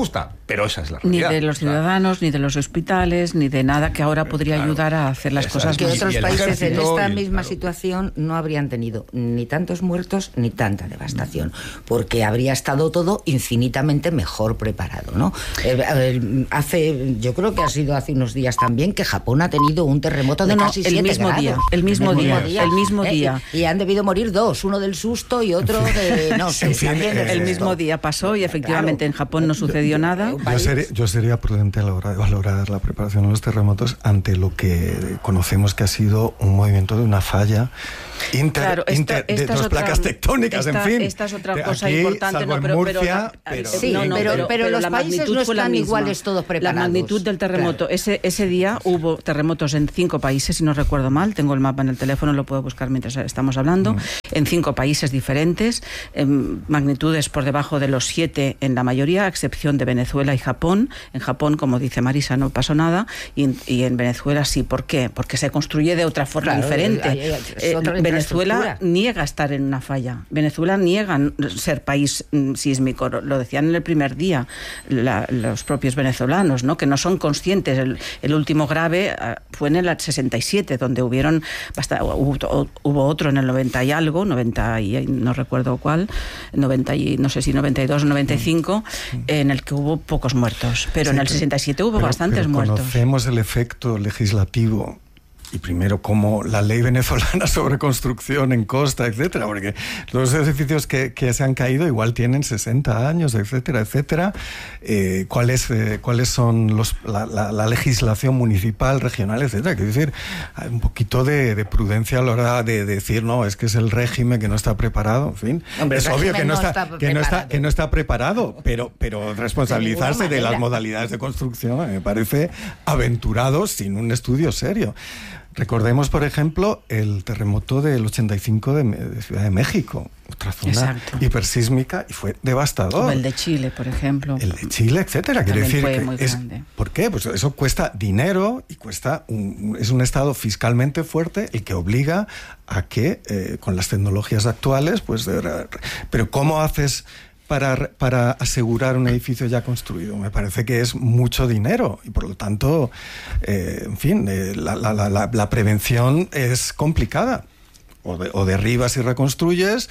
pero esa es la realidad. Ni de los ciudadanos, o sea, ni de los hospitales, ni de nada que ahora podría claro, ayudar a hacer las cosas que más. otros países en esta y, misma claro. situación no habrían tenido ni tantos muertos ni tanta devastación, porque habría estado todo infinitamente mejor preparado, ¿no? Eh, eh, hace, yo creo que ha sido hace unos días también que Japón ha tenido un terremoto de no, casi no, el siete mismo grados. Día, el mismo día, día, el mismo eh, día. Y, y han debido morir dos, uno del susto y otro de no sé, en fin, también eh, del el susto. mismo día pasó y efectivamente claro. en Japón no sucedió nada. Yo sería, yo sería prudente a la hora de valorar la preparación de los terremotos ante lo que conocemos que ha sido un movimiento de una falla inter, claro, esta, inter, de esta dos otra, placas tectónicas, esta, en fin. Esta es otra de cosa aquí, importante, no, pero, Murcia, pero, pero, sí, no, no, pero, pero, pero los la países no fue la están misma. iguales todos preparados. La magnitud del terremoto, claro. ese, ese día hubo terremotos en cinco países, si no recuerdo mal, tengo el mapa en el teléfono, lo puedo buscar mientras estamos hablando, mm. en cinco países diferentes, en magnitudes por debajo de los siete en la mayoría, a excepción de Venezuela y Japón. En Japón, como dice Marisa, no pasó nada, y en, y en Venezuela sí. ¿Por qué? Porque se construye de otra forma claro, diferente. Hay, hay, hay, eh, Venezuela niega estar en una falla. Venezuela niega ser país sísmico. Lo decían en el primer día la, los propios venezolanos, ¿no? Que no son conscientes. El, el último grave fue en el sesenta y siete, donde hubieron bastante, hubo, hubo otro en el noventa y algo, noventa y no recuerdo cuál, noventa y, no sé si noventa y dos o noventa y cinco, en el que hubo pocos muertos. Pero sí, en el sesenta y siete hubo pero, bastantes pero muertos. Conocemos el efecto legislativo. Y primero, como la ley venezolana sobre construcción en costa, etcétera, porque los edificios que, que se han caído igual tienen sesenta años, etcétera, etcétera. Eh, ¿cuáles, eh, ¿Cuáles son los, la, la, la legislación municipal, regional, etcétera? Quiero decir, hay un poquito de, de prudencia a la hora de, de decir, no, es que es el régimen que no está preparado, en fin. Hombre, es obvio que no está, está que no está, que no está preparado, pero, pero responsabilizarse de, de las modalidades de construcción me parece aventurado sin un estudio serio. Recordemos, por ejemplo, el terremoto del ochenta y cinco de, de Ciudad de México, otra zona Exacto. hipersísmica, y fue devastador. O el de Chile, por ejemplo. El de Chile, etcétera. Quiere decir fue que muy es, grande. ¿por qué? Pues eso cuesta dinero y cuesta un, es un estado fiscalmente fuerte el que obliga a que eh, con las tecnologías actuales, pues, de, pero ¿cómo haces Para, para asegurar un edificio ya construido? Me parece que es mucho dinero y por lo tanto, eh, en fin, eh, la, la, la, la prevención es complicada. O, de, o derribas y reconstruyes,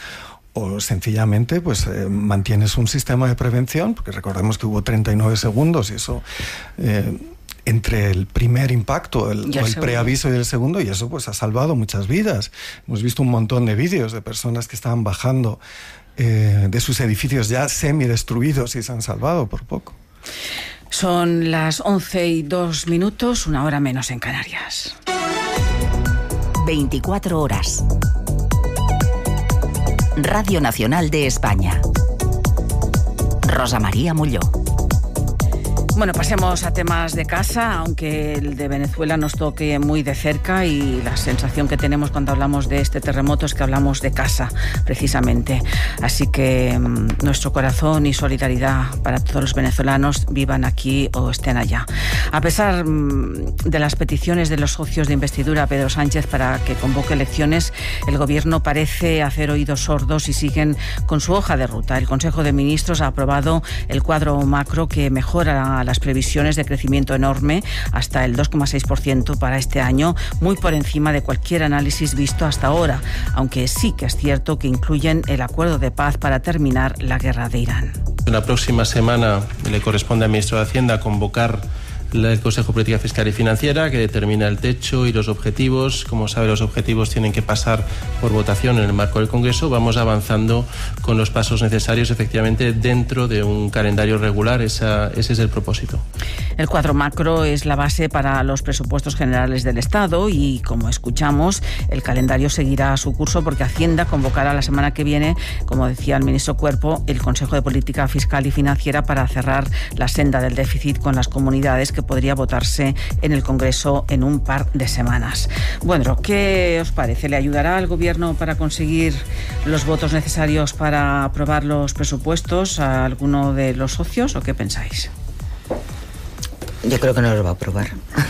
o sencillamente pues eh, mantienes un sistema de prevención, porque recordemos que hubo treinta y nueve segundos y eso... Eh, entre el primer impacto, el, el, el preaviso y el segundo, y eso pues ha salvado muchas vidas. Hemos visto un montón de vídeos de personas que estaban bajando eh, de sus edificios ya semidestruidos y se han salvado por poco. Son las once y dos minutos, una hora menos en Canarias. veinticuatro horas. Radio Nacional de España. Rosa María Molló. Bueno, pasemos a temas de casa, aunque el de Venezuela nos toque muy de cerca y la sensación que tenemos cuando hablamos de este terremoto es que hablamos de casa, precisamente. Así que mmm, nuestro corazón y solidaridad para todos los venezolanos, vivan aquí o estén allá. A pesar mmm, de las peticiones de los socios de investidura a Pedro Sánchez para que convoque elecciones, el Gobierno parece hacer oídos sordos y siguen con su hoja de ruta. El Consejo de Ministros ha aprobado el cuadro macro que mejora la las previsiones de crecimiento enorme hasta el dos coma seis por ciento para este año, muy por encima de cualquier análisis visto hasta ahora, aunque sí que es cierto que incluyen el acuerdo de paz para terminar la guerra de Irán. La próxima semana le corresponde al ministro de Hacienda convocar el Consejo de Política Fiscal y Financiera, que determina el techo y los objetivos. Como sabe, los objetivos tienen que pasar por votación en el marco del Congreso. Vamos avanzando con los pasos necesarios, efectivamente, dentro de un calendario regular. Esa, ese es el propósito. El cuadro macro es la base para los presupuestos generales del Estado y, como escuchamos, el calendario seguirá su curso porque Hacienda convocará la semana que viene, como decía el ministro Cuerpo, el Consejo de Política Fiscal y Financiera para cerrar la senda del déficit con las comunidades, que podría votarse en el Congreso en un par de semanas. Bueno, ¿qué os parece? ¿Le ayudará al Gobierno para conseguir los votos necesarios para aprobar los presupuestos a alguno de los socios o qué pensáis? Yo creo que no lo va a aprobar.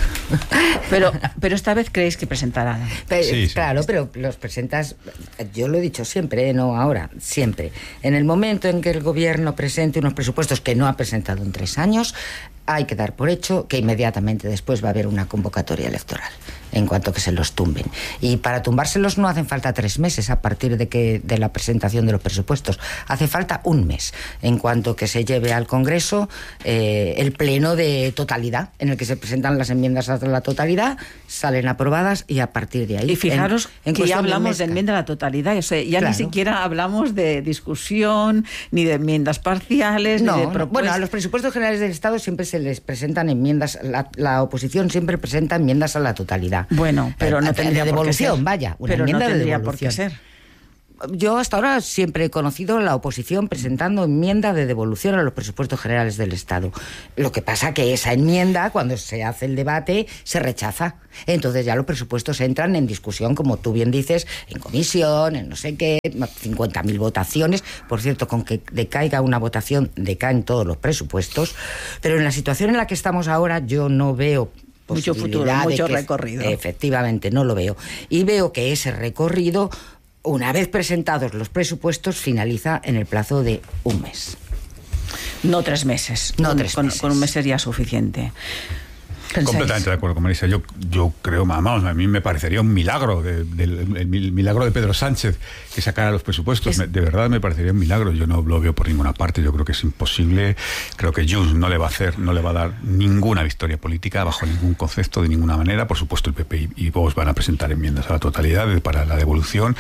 Pero, pero esta vez creéis que presentarán. Pero, sí, sí. Claro, pero los presentas, yo lo he dicho siempre, no ahora, siempre. En el momento en que el gobierno presente unos presupuestos que no ha presentado en tres años, hay que dar por hecho que inmediatamente después va a haber una convocatoria electoral, en cuanto que se los tumben. Y para tumbárselos no hacen falta tres meses a partir de que de la presentación de los presupuestos. Hace falta un mes, en cuanto que se lleve al Congreso eh, el pleno de totalidad, en el que se presentan las enmiendas a la totalidad, salen aprobadas y a partir de ahí... Y fijaros en, en que ya hablamos de, de enmienda a la totalidad, o sea, ya claro. ni siquiera hablamos de discusión, ni de enmiendas parciales, no, ni de no. propuestas. Bueno, a los presupuestos generales del Estado siempre se les presentan enmiendas, la, la oposición siempre presenta enmiendas a la totalidad. Bueno, pero no tendría de devolución, por qué ser. vaya, una pero enmienda no tendría de por qué devolución. ser. Yo hasta ahora siempre he conocido la oposición presentando enmienda de devolución a los presupuestos generales del Estado. Lo que pasa que esa enmienda, cuando se hace el debate, se rechaza. Entonces ya los presupuestos entran en discusión, como tú bien dices, en comisión, en no sé qué, cincuenta mil votaciones. Por cierto, con que decaiga una votación, decaen todos los presupuestos. Pero en la situación en la que estamos ahora, yo no veo... Mucho futuro, mucho recorrido. Efectivamente, no lo veo. Y veo que ese recorrido, una vez presentados los presupuestos, finaliza en el plazo de un mes. No tres meses. No con, tres con, meses. Con un mes sería suficiente. ¿Pensáis? Completamente de acuerdo con Marisa. Yo, yo creo, vamos, a mí me parecería un milagro, de, de, el milagro de Pedro Sánchez que sacara los presupuestos. Es... De verdad me parecería un milagro. Yo no lo veo por ninguna parte. Yo creo que es imposible. Creo que Junts no le va a hacer, no le va a dar ninguna victoria política bajo ningún concepto, de ninguna manera. Por supuesto, el P P y Vox van a presentar enmiendas a la totalidad para la devolución.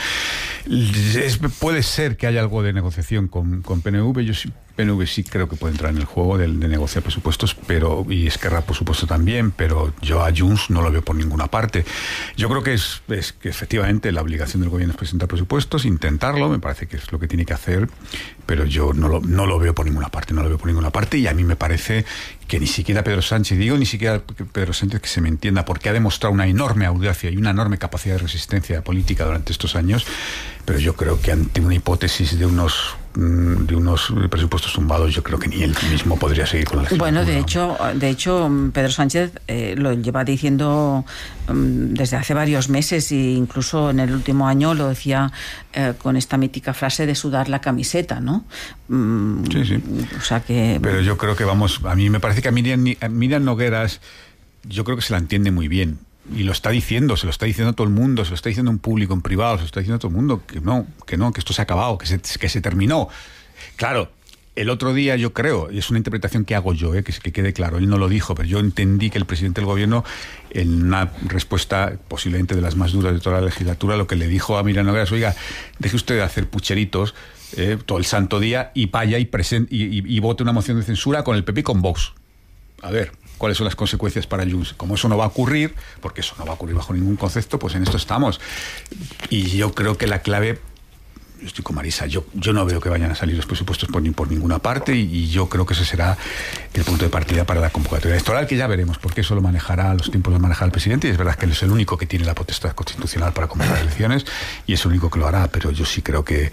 Es, puede ser que haya algo de negociación con, con P N V. Yo sí. P N V sí creo que puede entrar en el juego de, de negociar presupuestos, pero y Esquerra por supuesto también, pero yo a Junts no lo veo por ninguna parte. Yo creo que es, es que efectivamente la obligación del gobierno es presentar presupuestos, intentarlo, me parece que es lo que tiene que hacer, pero yo no lo, no lo veo por ninguna parte, no lo veo por ninguna parte, y a mí me parece que ni siquiera Pedro Sánchez, digo ni siquiera Pedro Sánchez, que se me entienda, porque ha demostrado una enorme audacia y una enorme capacidad de resistencia política durante estos años, pero yo creo que ante una hipótesis de unos de unos presupuestos tumbados, yo creo que ni él mismo podría seguir con la legislatura. Bueno, de hecho, de hecho Pedro Sánchez eh, lo lleva diciendo um, desde hace varios meses, e incluso en el último año lo decía eh, con esta mítica frase de sudar la camiseta, ¿no? Um, sí, sí. O sea que... Pero yo creo que vamos, a mí me parece que a Miriam, a Miriam Nogueras, yo creo que se la entiende muy bien. Y lo está diciendo, se lo está diciendo todo el mundo, se lo está diciendo en público, en privado, se lo está diciendo todo el mundo, que no, que no, que esto se ha acabado, que se, que se terminó. Claro, el otro día yo creo, y es una interpretación que hago yo, eh, que, que quede claro, él no lo dijo, pero yo entendí que el presidente del gobierno, en una respuesta posiblemente de las más duras de toda la legislatura, lo que le dijo a Miriam Nogueras, oiga, deje usted de hacer pucheritos eh, todo el santo día y vaya y, present, y, y, y vote una moción de censura con el P P y con Vox. A ver, ¿cuáles son las consecuencias para Junts? Como eso no va a ocurrir, porque eso no va a ocurrir bajo ningún concepto, pues en esto estamos. Y yo creo que la clave, yo estoy con Marisa, yo, yo no veo que vayan a salir los presupuestos por, ni por ninguna parte, y, y yo creo que ese será el punto de partida para la convocatoria electoral, que ya veremos, porque eso lo manejará, los tiempos lo manejará el presidente, y es verdad que él es el único que tiene la potestad constitucional para convocar elecciones, y es el único que lo hará, pero yo sí creo que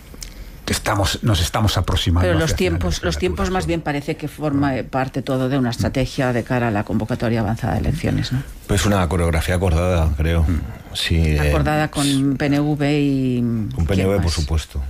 Estamos, nos estamos aproximando. Pero los tiempos, los tiempos más bien parece que forma parte todo de una estrategia de cara a la convocatoria avanzada de elecciones, ¿no? Pues una coreografía acordada, creo. Sí, acordada eh, con P N V y... Con P N V, por supuesto.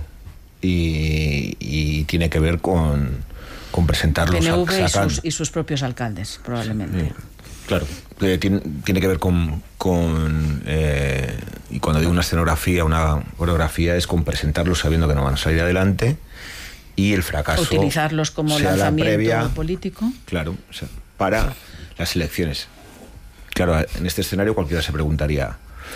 Y, y tiene que ver con, con presentar los... P N V y sus, y sus propios alcaldes, probablemente. Sí. Claro, eh, tiene, tiene que ver con... con eh, y cuando digo una escenografía, una coreografía, es con presentarlos sabiendo que no van a salir adelante, y el fracaso... Utilizarlos como lanzamiento previa, político. Claro, o sea, para las elecciones. Claro, en este escenario cualquiera se preguntaría,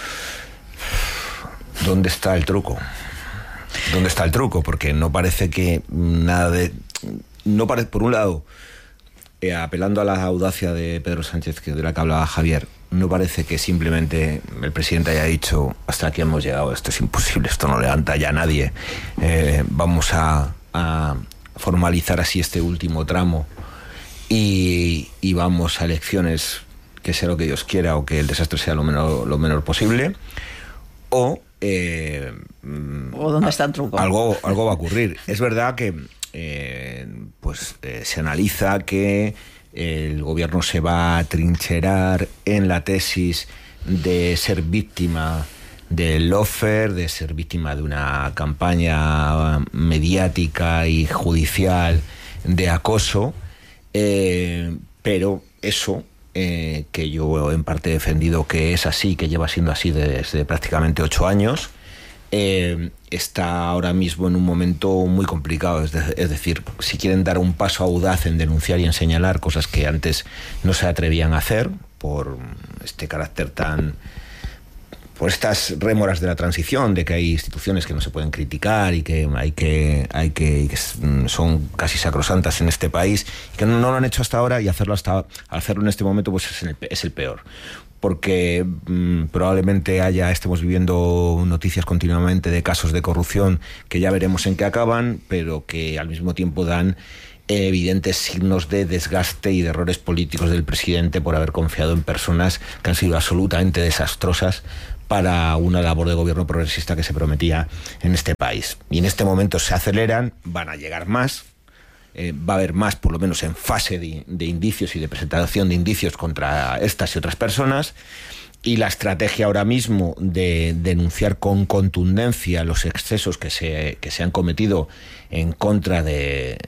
¿dónde está el truco? ¿Dónde está el truco? Porque no parece que nada de... no parece, por un lado... Eh, apelando a la audacia de Pedro Sánchez, que de la que hablaba Javier, no parece que simplemente el presidente haya dicho hasta aquí hemos llegado, esto es imposible, esto no levanta ya a nadie, eh, vamos a, a formalizar así este último tramo y, y vamos a elecciones, que sea lo que Dios quiera o que el desastre sea lo menor, lo menor posible, o eh, o dónde está el truco. Algo, algo va a ocurrir. Es verdad que Eh, pues eh, se analiza que el gobierno se va a trincherar en la tesis de ser víctima del lawfare, de ser víctima de una campaña mediática y judicial de acoso, eh, pero eso, eh, que yo en parte he defendido que es así, que lleva siendo así desde prácticamente ocho años, eh, está ahora mismo en un momento muy complicado. Es, de, es decir, si quieren dar un paso audaz en denunciar y en señalar cosas que antes no se atrevían a hacer por este carácter tan... por estas rémoras de la transición, de que hay instituciones que no se pueden criticar y que hay que, hay que, que son casi sacrosantas en este país, y que no, no lo han hecho hasta ahora, y hacerlo hasta hacerlo en este momento pues es el, es el peor. Porque mmm, probablemente haya, estemos viviendo noticias continuamente de casos de corrupción que ya veremos en qué acaban, pero que al mismo tiempo dan evidentes signos de desgaste y de errores políticos del presidente por haber confiado en personas que han sido absolutamente desastrosas para una labor de gobierno progresista que se prometía en este país. Y en este momento se aceleran, van a llegar más, eh, va a haber más, por lo menos en fase de, de indicios y de presentación de indicios contra estas y otras personas, y la estrategia ahora mismo de denunciar con contundencia los excesos que se, que se han cometido en contra de,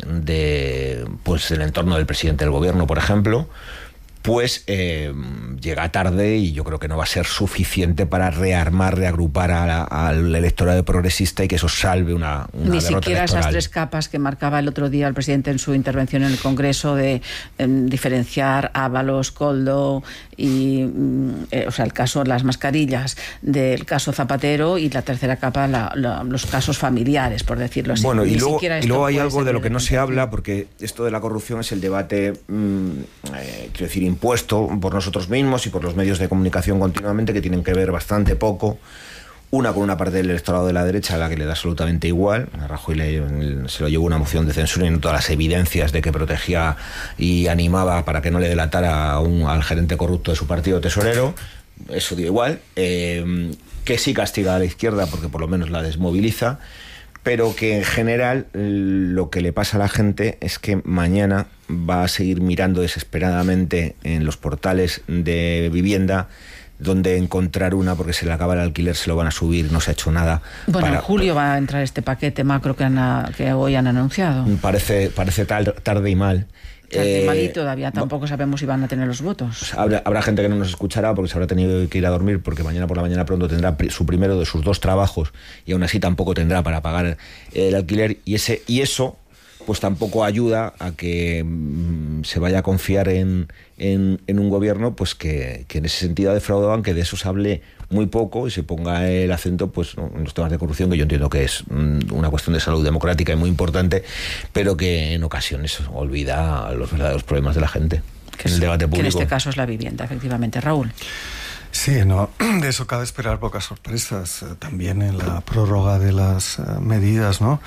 de pues, del entorno del presidente del gobierno, por ejemplo, pues eh, llega tarde, y yo creo que no va a ser suficiente para rearmar, reagrupar a la, al electorado progresista y que eso salve una, una Ni derrota siquiera electoral. Esas tres capas que marcaba el otro día el presidente en su intervención en el Congreso de eh, diferenciar Ábalos, Koldo y eh, o sea, el caso las mascarillas del caso Zapatero, y la tercera capa la, la, los casos familiares, por decirlo así. Bueno, y Ni luego, y luego hay algo de lo que no se habla, porque esto de la corrupción es el debate, mmm, eh, quiero decir, impuesto por nosotros mismos y por los medios de comunicación continuamente, que tienen que ver bastante poco. Una con una parte del electorado de la derecha a la que le da absolutamente igual. A Rajoy le, se lo llevó una moción de censura y no todas las evidencias de que protegía y animaba para que no le delatara a un, al gerente corrupto de su partido tesorero. Eso dio igual. Eh, que sí castiga a la izquierda porque por lo menos la desmoviliza, pero que en general lo que le pasa a la gente es que mañana va a seguir mirando desesperadamente en los portales de vivienda donde encontrar una, porque se le acaba el alquiler, se lo van a subir, no se ha hecho nada. Bueno, para, en julio va a entrar este paquete macro que, han, que hoy han anunciado. Parece, parece tal, tarde y mal. Eh, mal y todavía no, tampoco sabemos si van a tener los votos. Habrá, habrá gente que no nos escuchará porque se habrá tenido que ir a dormir, porque mañana por la mañana pronto tendrá su primero de sus dos trabajos y aún así tampoco tendrá para pagar el alquiler, y ese y eso pues tampoco ayuda a que mmm, se vaya a confiar en, en, en un gobierno pues que, que en ese sentido ha defraudado, aunque de eso se hable muy poco y se ponga el acento pues en los temas de corrupción, que yo entiendo que es una cuestión de salud democrática y muy importante, pero que en ocasiones olvida los verdaderos problemas de la gente que en el debate público. Que en este caso es la vivienda, efectivamente. Raúl. Sí, no, de eso cabe esperar pocas sorpresas. También en la prórroga de las medidas, ¿no?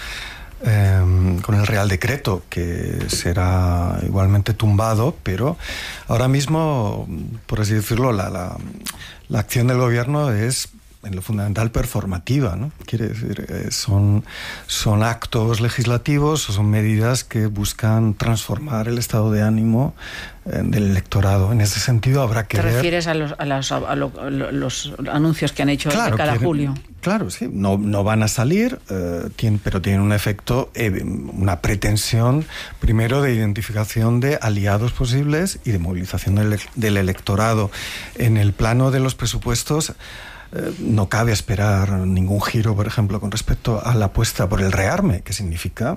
Eh, con el Real Decreto, que será igualmente tumbado, pero ahora mismo, por así decirlo, la, la, la acción del gobierno es en lo fundamental performativa, ¿no? Quiere decir, eh, son, son actos legislativos o son medidas que buscan transformar el estado de ánimo eh, del electorado. En ese sentido habrá que ¿Te ver... refieres a los, a los, a lo, a los anuncios que han hecho claro, de cara quieren, a julio? Claro, sí, no, no van a salir, eh, tienen, pero tienen un efecto, eh, una pretensión, primero, de identificación de aliados posibles y de movilización del, del electorado. En el plano de los presupuestos, Eh, no cabe esperar ningún giro, por ejemplo, con respecto a la apuesta por el rearme, que significa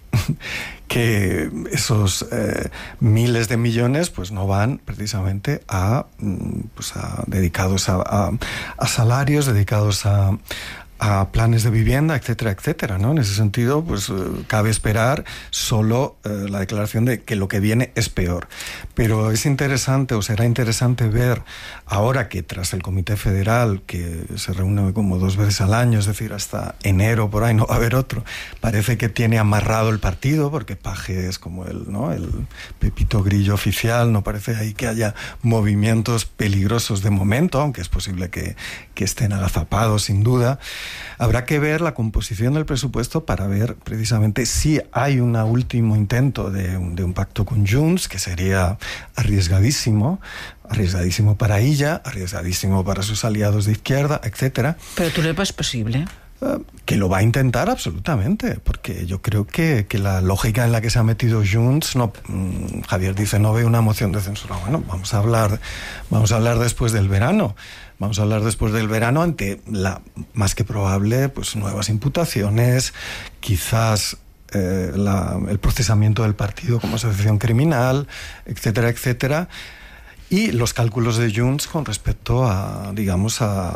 que esos eh, miles de millones pues no van precisamente a, pues a dedicados a, a, a salarios, dedicados a, a planes de vivienda, etcétera, etcétera, ¿no? En ese sentido, pues eh, cabe esperar solo eh, la declaración de que lo que viene es peor. Pero es interesante, o será interesante ver, ahora que tras el Comité Federal, que se reúne como dos veces al año, es decir, hasta enero por ahí no va a haber otro, parece que tiene amarrado el partido, porque Paje es como el, ¿no?, el Pepito Grillo oficial, no parece ahí que haya movimientos peligrosos de momento, aunque es posible que, que estén agazapados sin duda. Habrá que ver la composición del presupuesto para ver precisamente si hay un último intento de, de un pacto con Junts, que sería arriesgadísimo, arriesgadísimo para ella, arriesgadísimo para sus aliados de izquierda, etcétera. Pero tú le ves posible. Que lo va a intentar absolutamente, porque yo creo que, que la lógica en la que se ha metido Junts, no, Javier dice, no ve una moción de censura. Bueno, vamos a hablar, vamos a hablar después del verano. Vamos a hablar después del verano ante la más que probable, pues nuevas imputaciones, quizás eh, la, el procesamiento del partido como asociación criminal, etcétera, etcétera, y los cálculos de Junts con respecto a, digamos, a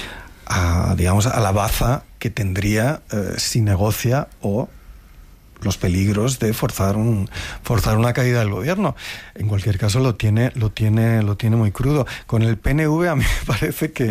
a, digamos, a la baza que tendría eh, si negocia o los peligros de forzar un forzar una caída del gobierno. En cualquier caso lo tiene lo tiene lo tiene muy crudo. Con el P N V a mí me parece que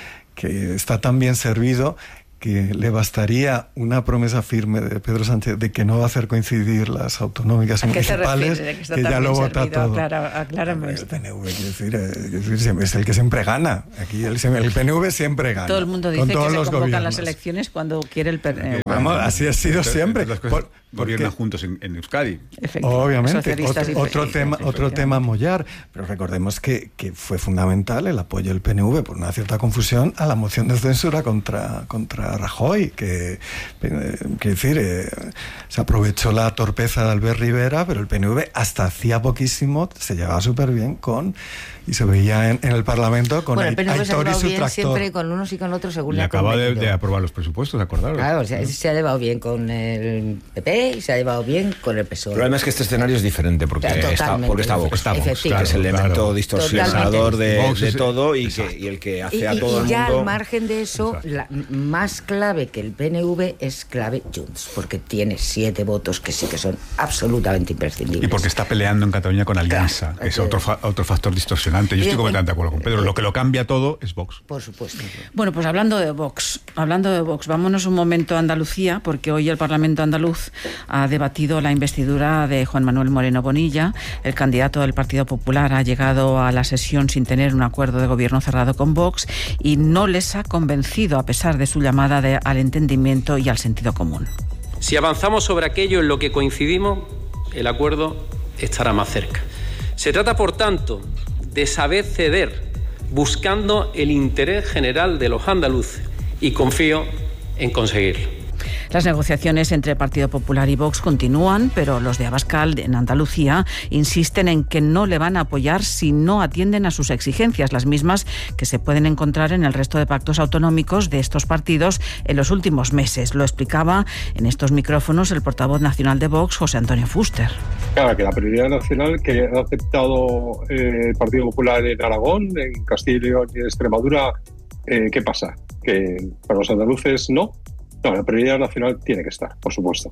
que está tan bien servido que le bastaría una promesa firme de Pedro Sánchez de que no va a hacer coincidir las autonómicas y municipales, que, que ya lo vota todo. Aclara, aclárame el P N V, quiero decir, eh, es el que siempre gana. Aquí el, el P N V siempre gana. Todo el mundo dice que se convocan gobiernos. Las elecciones cuando quiere el P N V. Vamos, así ha sido siempre. Por, gobiernan juntos en, en Euskadi. Obviamente. Otro, otro tema, otro tema a mollar. Pero recordemos que, que fue fundamental el apoyo del P N V por una cierta confusión a la moción de censura contra, contra Rajoy, que, que decir, eh, se aprovechó la torpeza de Albert Rivera, pero el P N V hasta hacía poquísimo se llevaba súper bien con, y se veía en, en el Parlamento con bueno, el P N V Aitor y su bien tractor. Siempre con unos y con otros según le acaba de, de aprobar los presupuestos, ¿acordaros? Claro, o sea, ¿no? Se ha llevado bien con el P P y se ha llevado bien con el P S O E. El problema es que este escenario es diferente porque está, porque está Vox, está Vox claro, que es el elemento claro. distorsionador de, de todo y que, y el que hace y, a todo y el ya mundo... al margen de eso, la, más clave que el P N V es clave Junts, porque tiene siete votos que sí que son absolutamente imprescindibles. Y porque está peleando en Cataluña con Alianza, claro, es otro, fa otro factor distorsionante. Yo estoy completamente de acuerdo con Pedro, lo que lo cambia todo es Vox. Por supuesto. Bueno, pues hablando de Vox, hablando de Vox, vámonos un momento a Andalucía, porque hoy el Parlamento andaluz ha debatido la investidura de Juan Manuel Moreno Bonilla. El candidato del Partido Popular ha llegado a la sesión sin tener un acuerdo de gobierno cerrado con Vox y no les ha convencido a pesar de su llamada de, al entendimiento y al sentido común. Si avanzamos sobre aquello en lo que coincidimos, el acuerdo estará más cerca. Se trata, por tanto, de saber ceder, buscando el interés general de los andaluces, y confío en conseguirlo. Las negociaciones entre Partido Popular y Vox continúan, pero los de Abascal, en Andalucía, insisten en que no le van a apoyar si no atienden a sus exigencias, las mismas que se pueden encontrar en el resto de pactos autonómicos de estos partidos en los últimos meses. Lo explicaba en estos micrófonos el portavoz nacional de Vox, José Antonio Fuster. Claro, que la prioridad nacional que ha aceptado eh, el Partido Popular en Aragón, en Castilla y León y en Extremadura, eh, ¿qué pasa? ¿Que para los andaluces no? No, la prioridad nacional tiene que estar, por supuesto.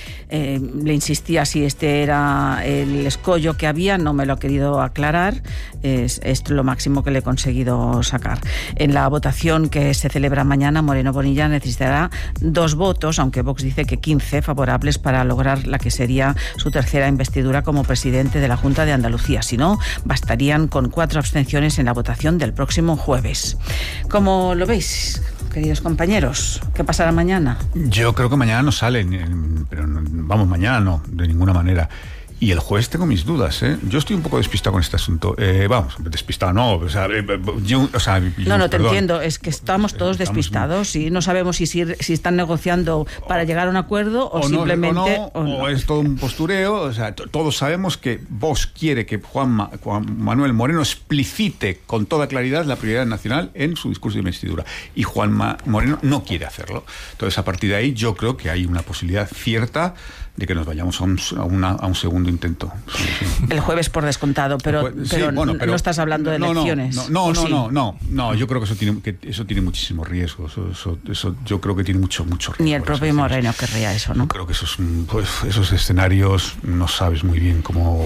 Eh, le insistía si este era el escollo que había, no me lo ha querido aclarar, es, es lo máximo que le he conseguido sacar. En la votación que se celebra mañana, Moreno Bonilla necesitará dos votos, aunque Vox dice que quince favorables para lograr la que sería su tercera investidura como presidente de la Junta de Andalucía. Si no, bastarían con cuatro abstenciones en la votación del próximo jueves. ¿Cómo lo veis, queridos compañeros? ¿Qué pasará mañana? Yo creo que mañana no salen, pero no, vamos, mañana no, de ninguna manera. Y el jueves tengo mis dudas, ¿eh? Yo estoy un poco despistado con este asunto. Eh, vamos, despistado no, o sea, yo, o sea yo, no, no, te perdón. entiendo, es que estamos todos estamos despistados muy... y no sabemos si, si, si están negociando para llegar a un acuerdo o, o simplemente... No, o, no, o, no. o es todo un postureo, o sea, todos sabemos que Vox quiere que Juan, Ma, Juan Manuel Moreno explicite con toda claridad la prioridad nacional en su discurso de investidura. Y Juan Ma, Moreno no quiere hacerlo. Entonces, a partir de ahí, yo creo que hay una posibilidad cierta de que nos vayamos a un, a una, a un segundo intento. Sí, sí. El jueves por descontado, pero, sí, pero, bueno, pero no estás hablando de no, elecciones. No, no, no, no, sí? no, no, no, yo creo que eso tiene, que eso tiene muchísimos riesgos. Eso, eso, eso, yo creo que tiene mucho, mucho riesgo. Ni el propio Moreno querría eso, ¿no? Yo creo que esos, pues, esos escenarios no sabes muy bien cómo...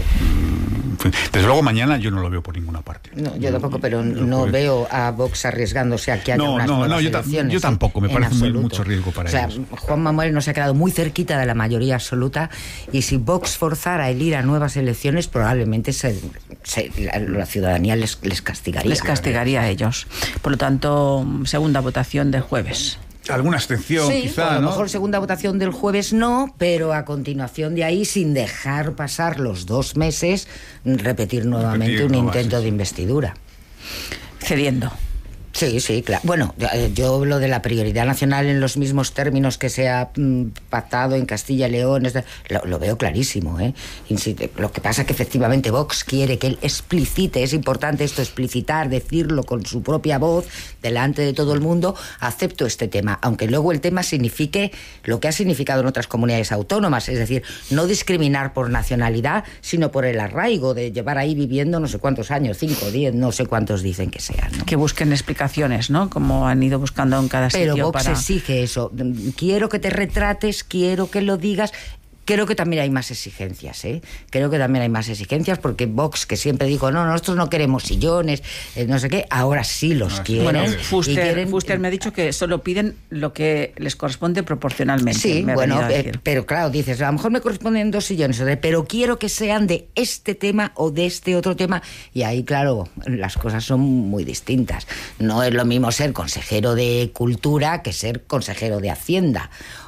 Desde luego mañana yo no lo veo por ninguna parte. No, yo tampoco, pero no, no veo a Vox arriesgándose a que haya no, unas no, nuevas no, yo elecciones. Yo tampoco, me parece muy, mucho riesgo para o sea, ellos. Juan Manuel se ha quedado muy cerquita de la mayoría absoluta y si Vox forzara el ir a nuevas elecciones probablemente se, se, la, la ciudadanía les, les castigaría. Les castigaría a ellos. Por lo tanto, segunda votación del jueves. alguna abstención, sí, quizá, a lo ¿no? mejor segunda votación del jueves no, pero a continuación de ahí, sin dejar pasar los dos meses, repetir nuevamente Repetir, un no, intento sí, de investidura. Cediendo. Sí, sí, claro. Bueno, yo hablo de la prioridad nacional en los mismos términos que se ha mm, pactado en Castilla y León, lo, lo veo clarísimo, ¿eh? Lo que pasa es que efectivamente Vox quiere que él explicite, es importante esto, explicitar, decirlo con su propia voz, delante de todo el mundo, acepto este tema, aunque luego el tema signifique lo que ha significado en otras comunidades autónomas, es decir, no discriminar por nacionalidad, sino por el arraigo de llevar ahí viviendo no sé cuántos años, cinco, diez, no sé cuántos dicen que sean, ¿no? Que busquen explicaciones, ¿no? Como han ido buscando en cada Pero sitio. Vox para... exige eso. Quiero que te retrates, quiero que lo digas. Creo que también hay más exigencias, ¿eh? Creo que también hay más exigencias porque Vox, que siempre dijo, no, nosotros no queremos sillones, eh, no sé qué, ahora sí los Ah, quieren. Bueno, Fuster, quieren... Fuster me ha dicho que solo piden lo que les corresponde proporcionalmente. Sí, me bueno, eh, pero claro, dices, a lo mejor me corresponden dos sillones, pero quiero que sean de este tema o de este otro tema. Y ahí, claro, las cosas son muy distintas. No es lo mismo ser consejero de Cultura que ser consejero de Hacienda.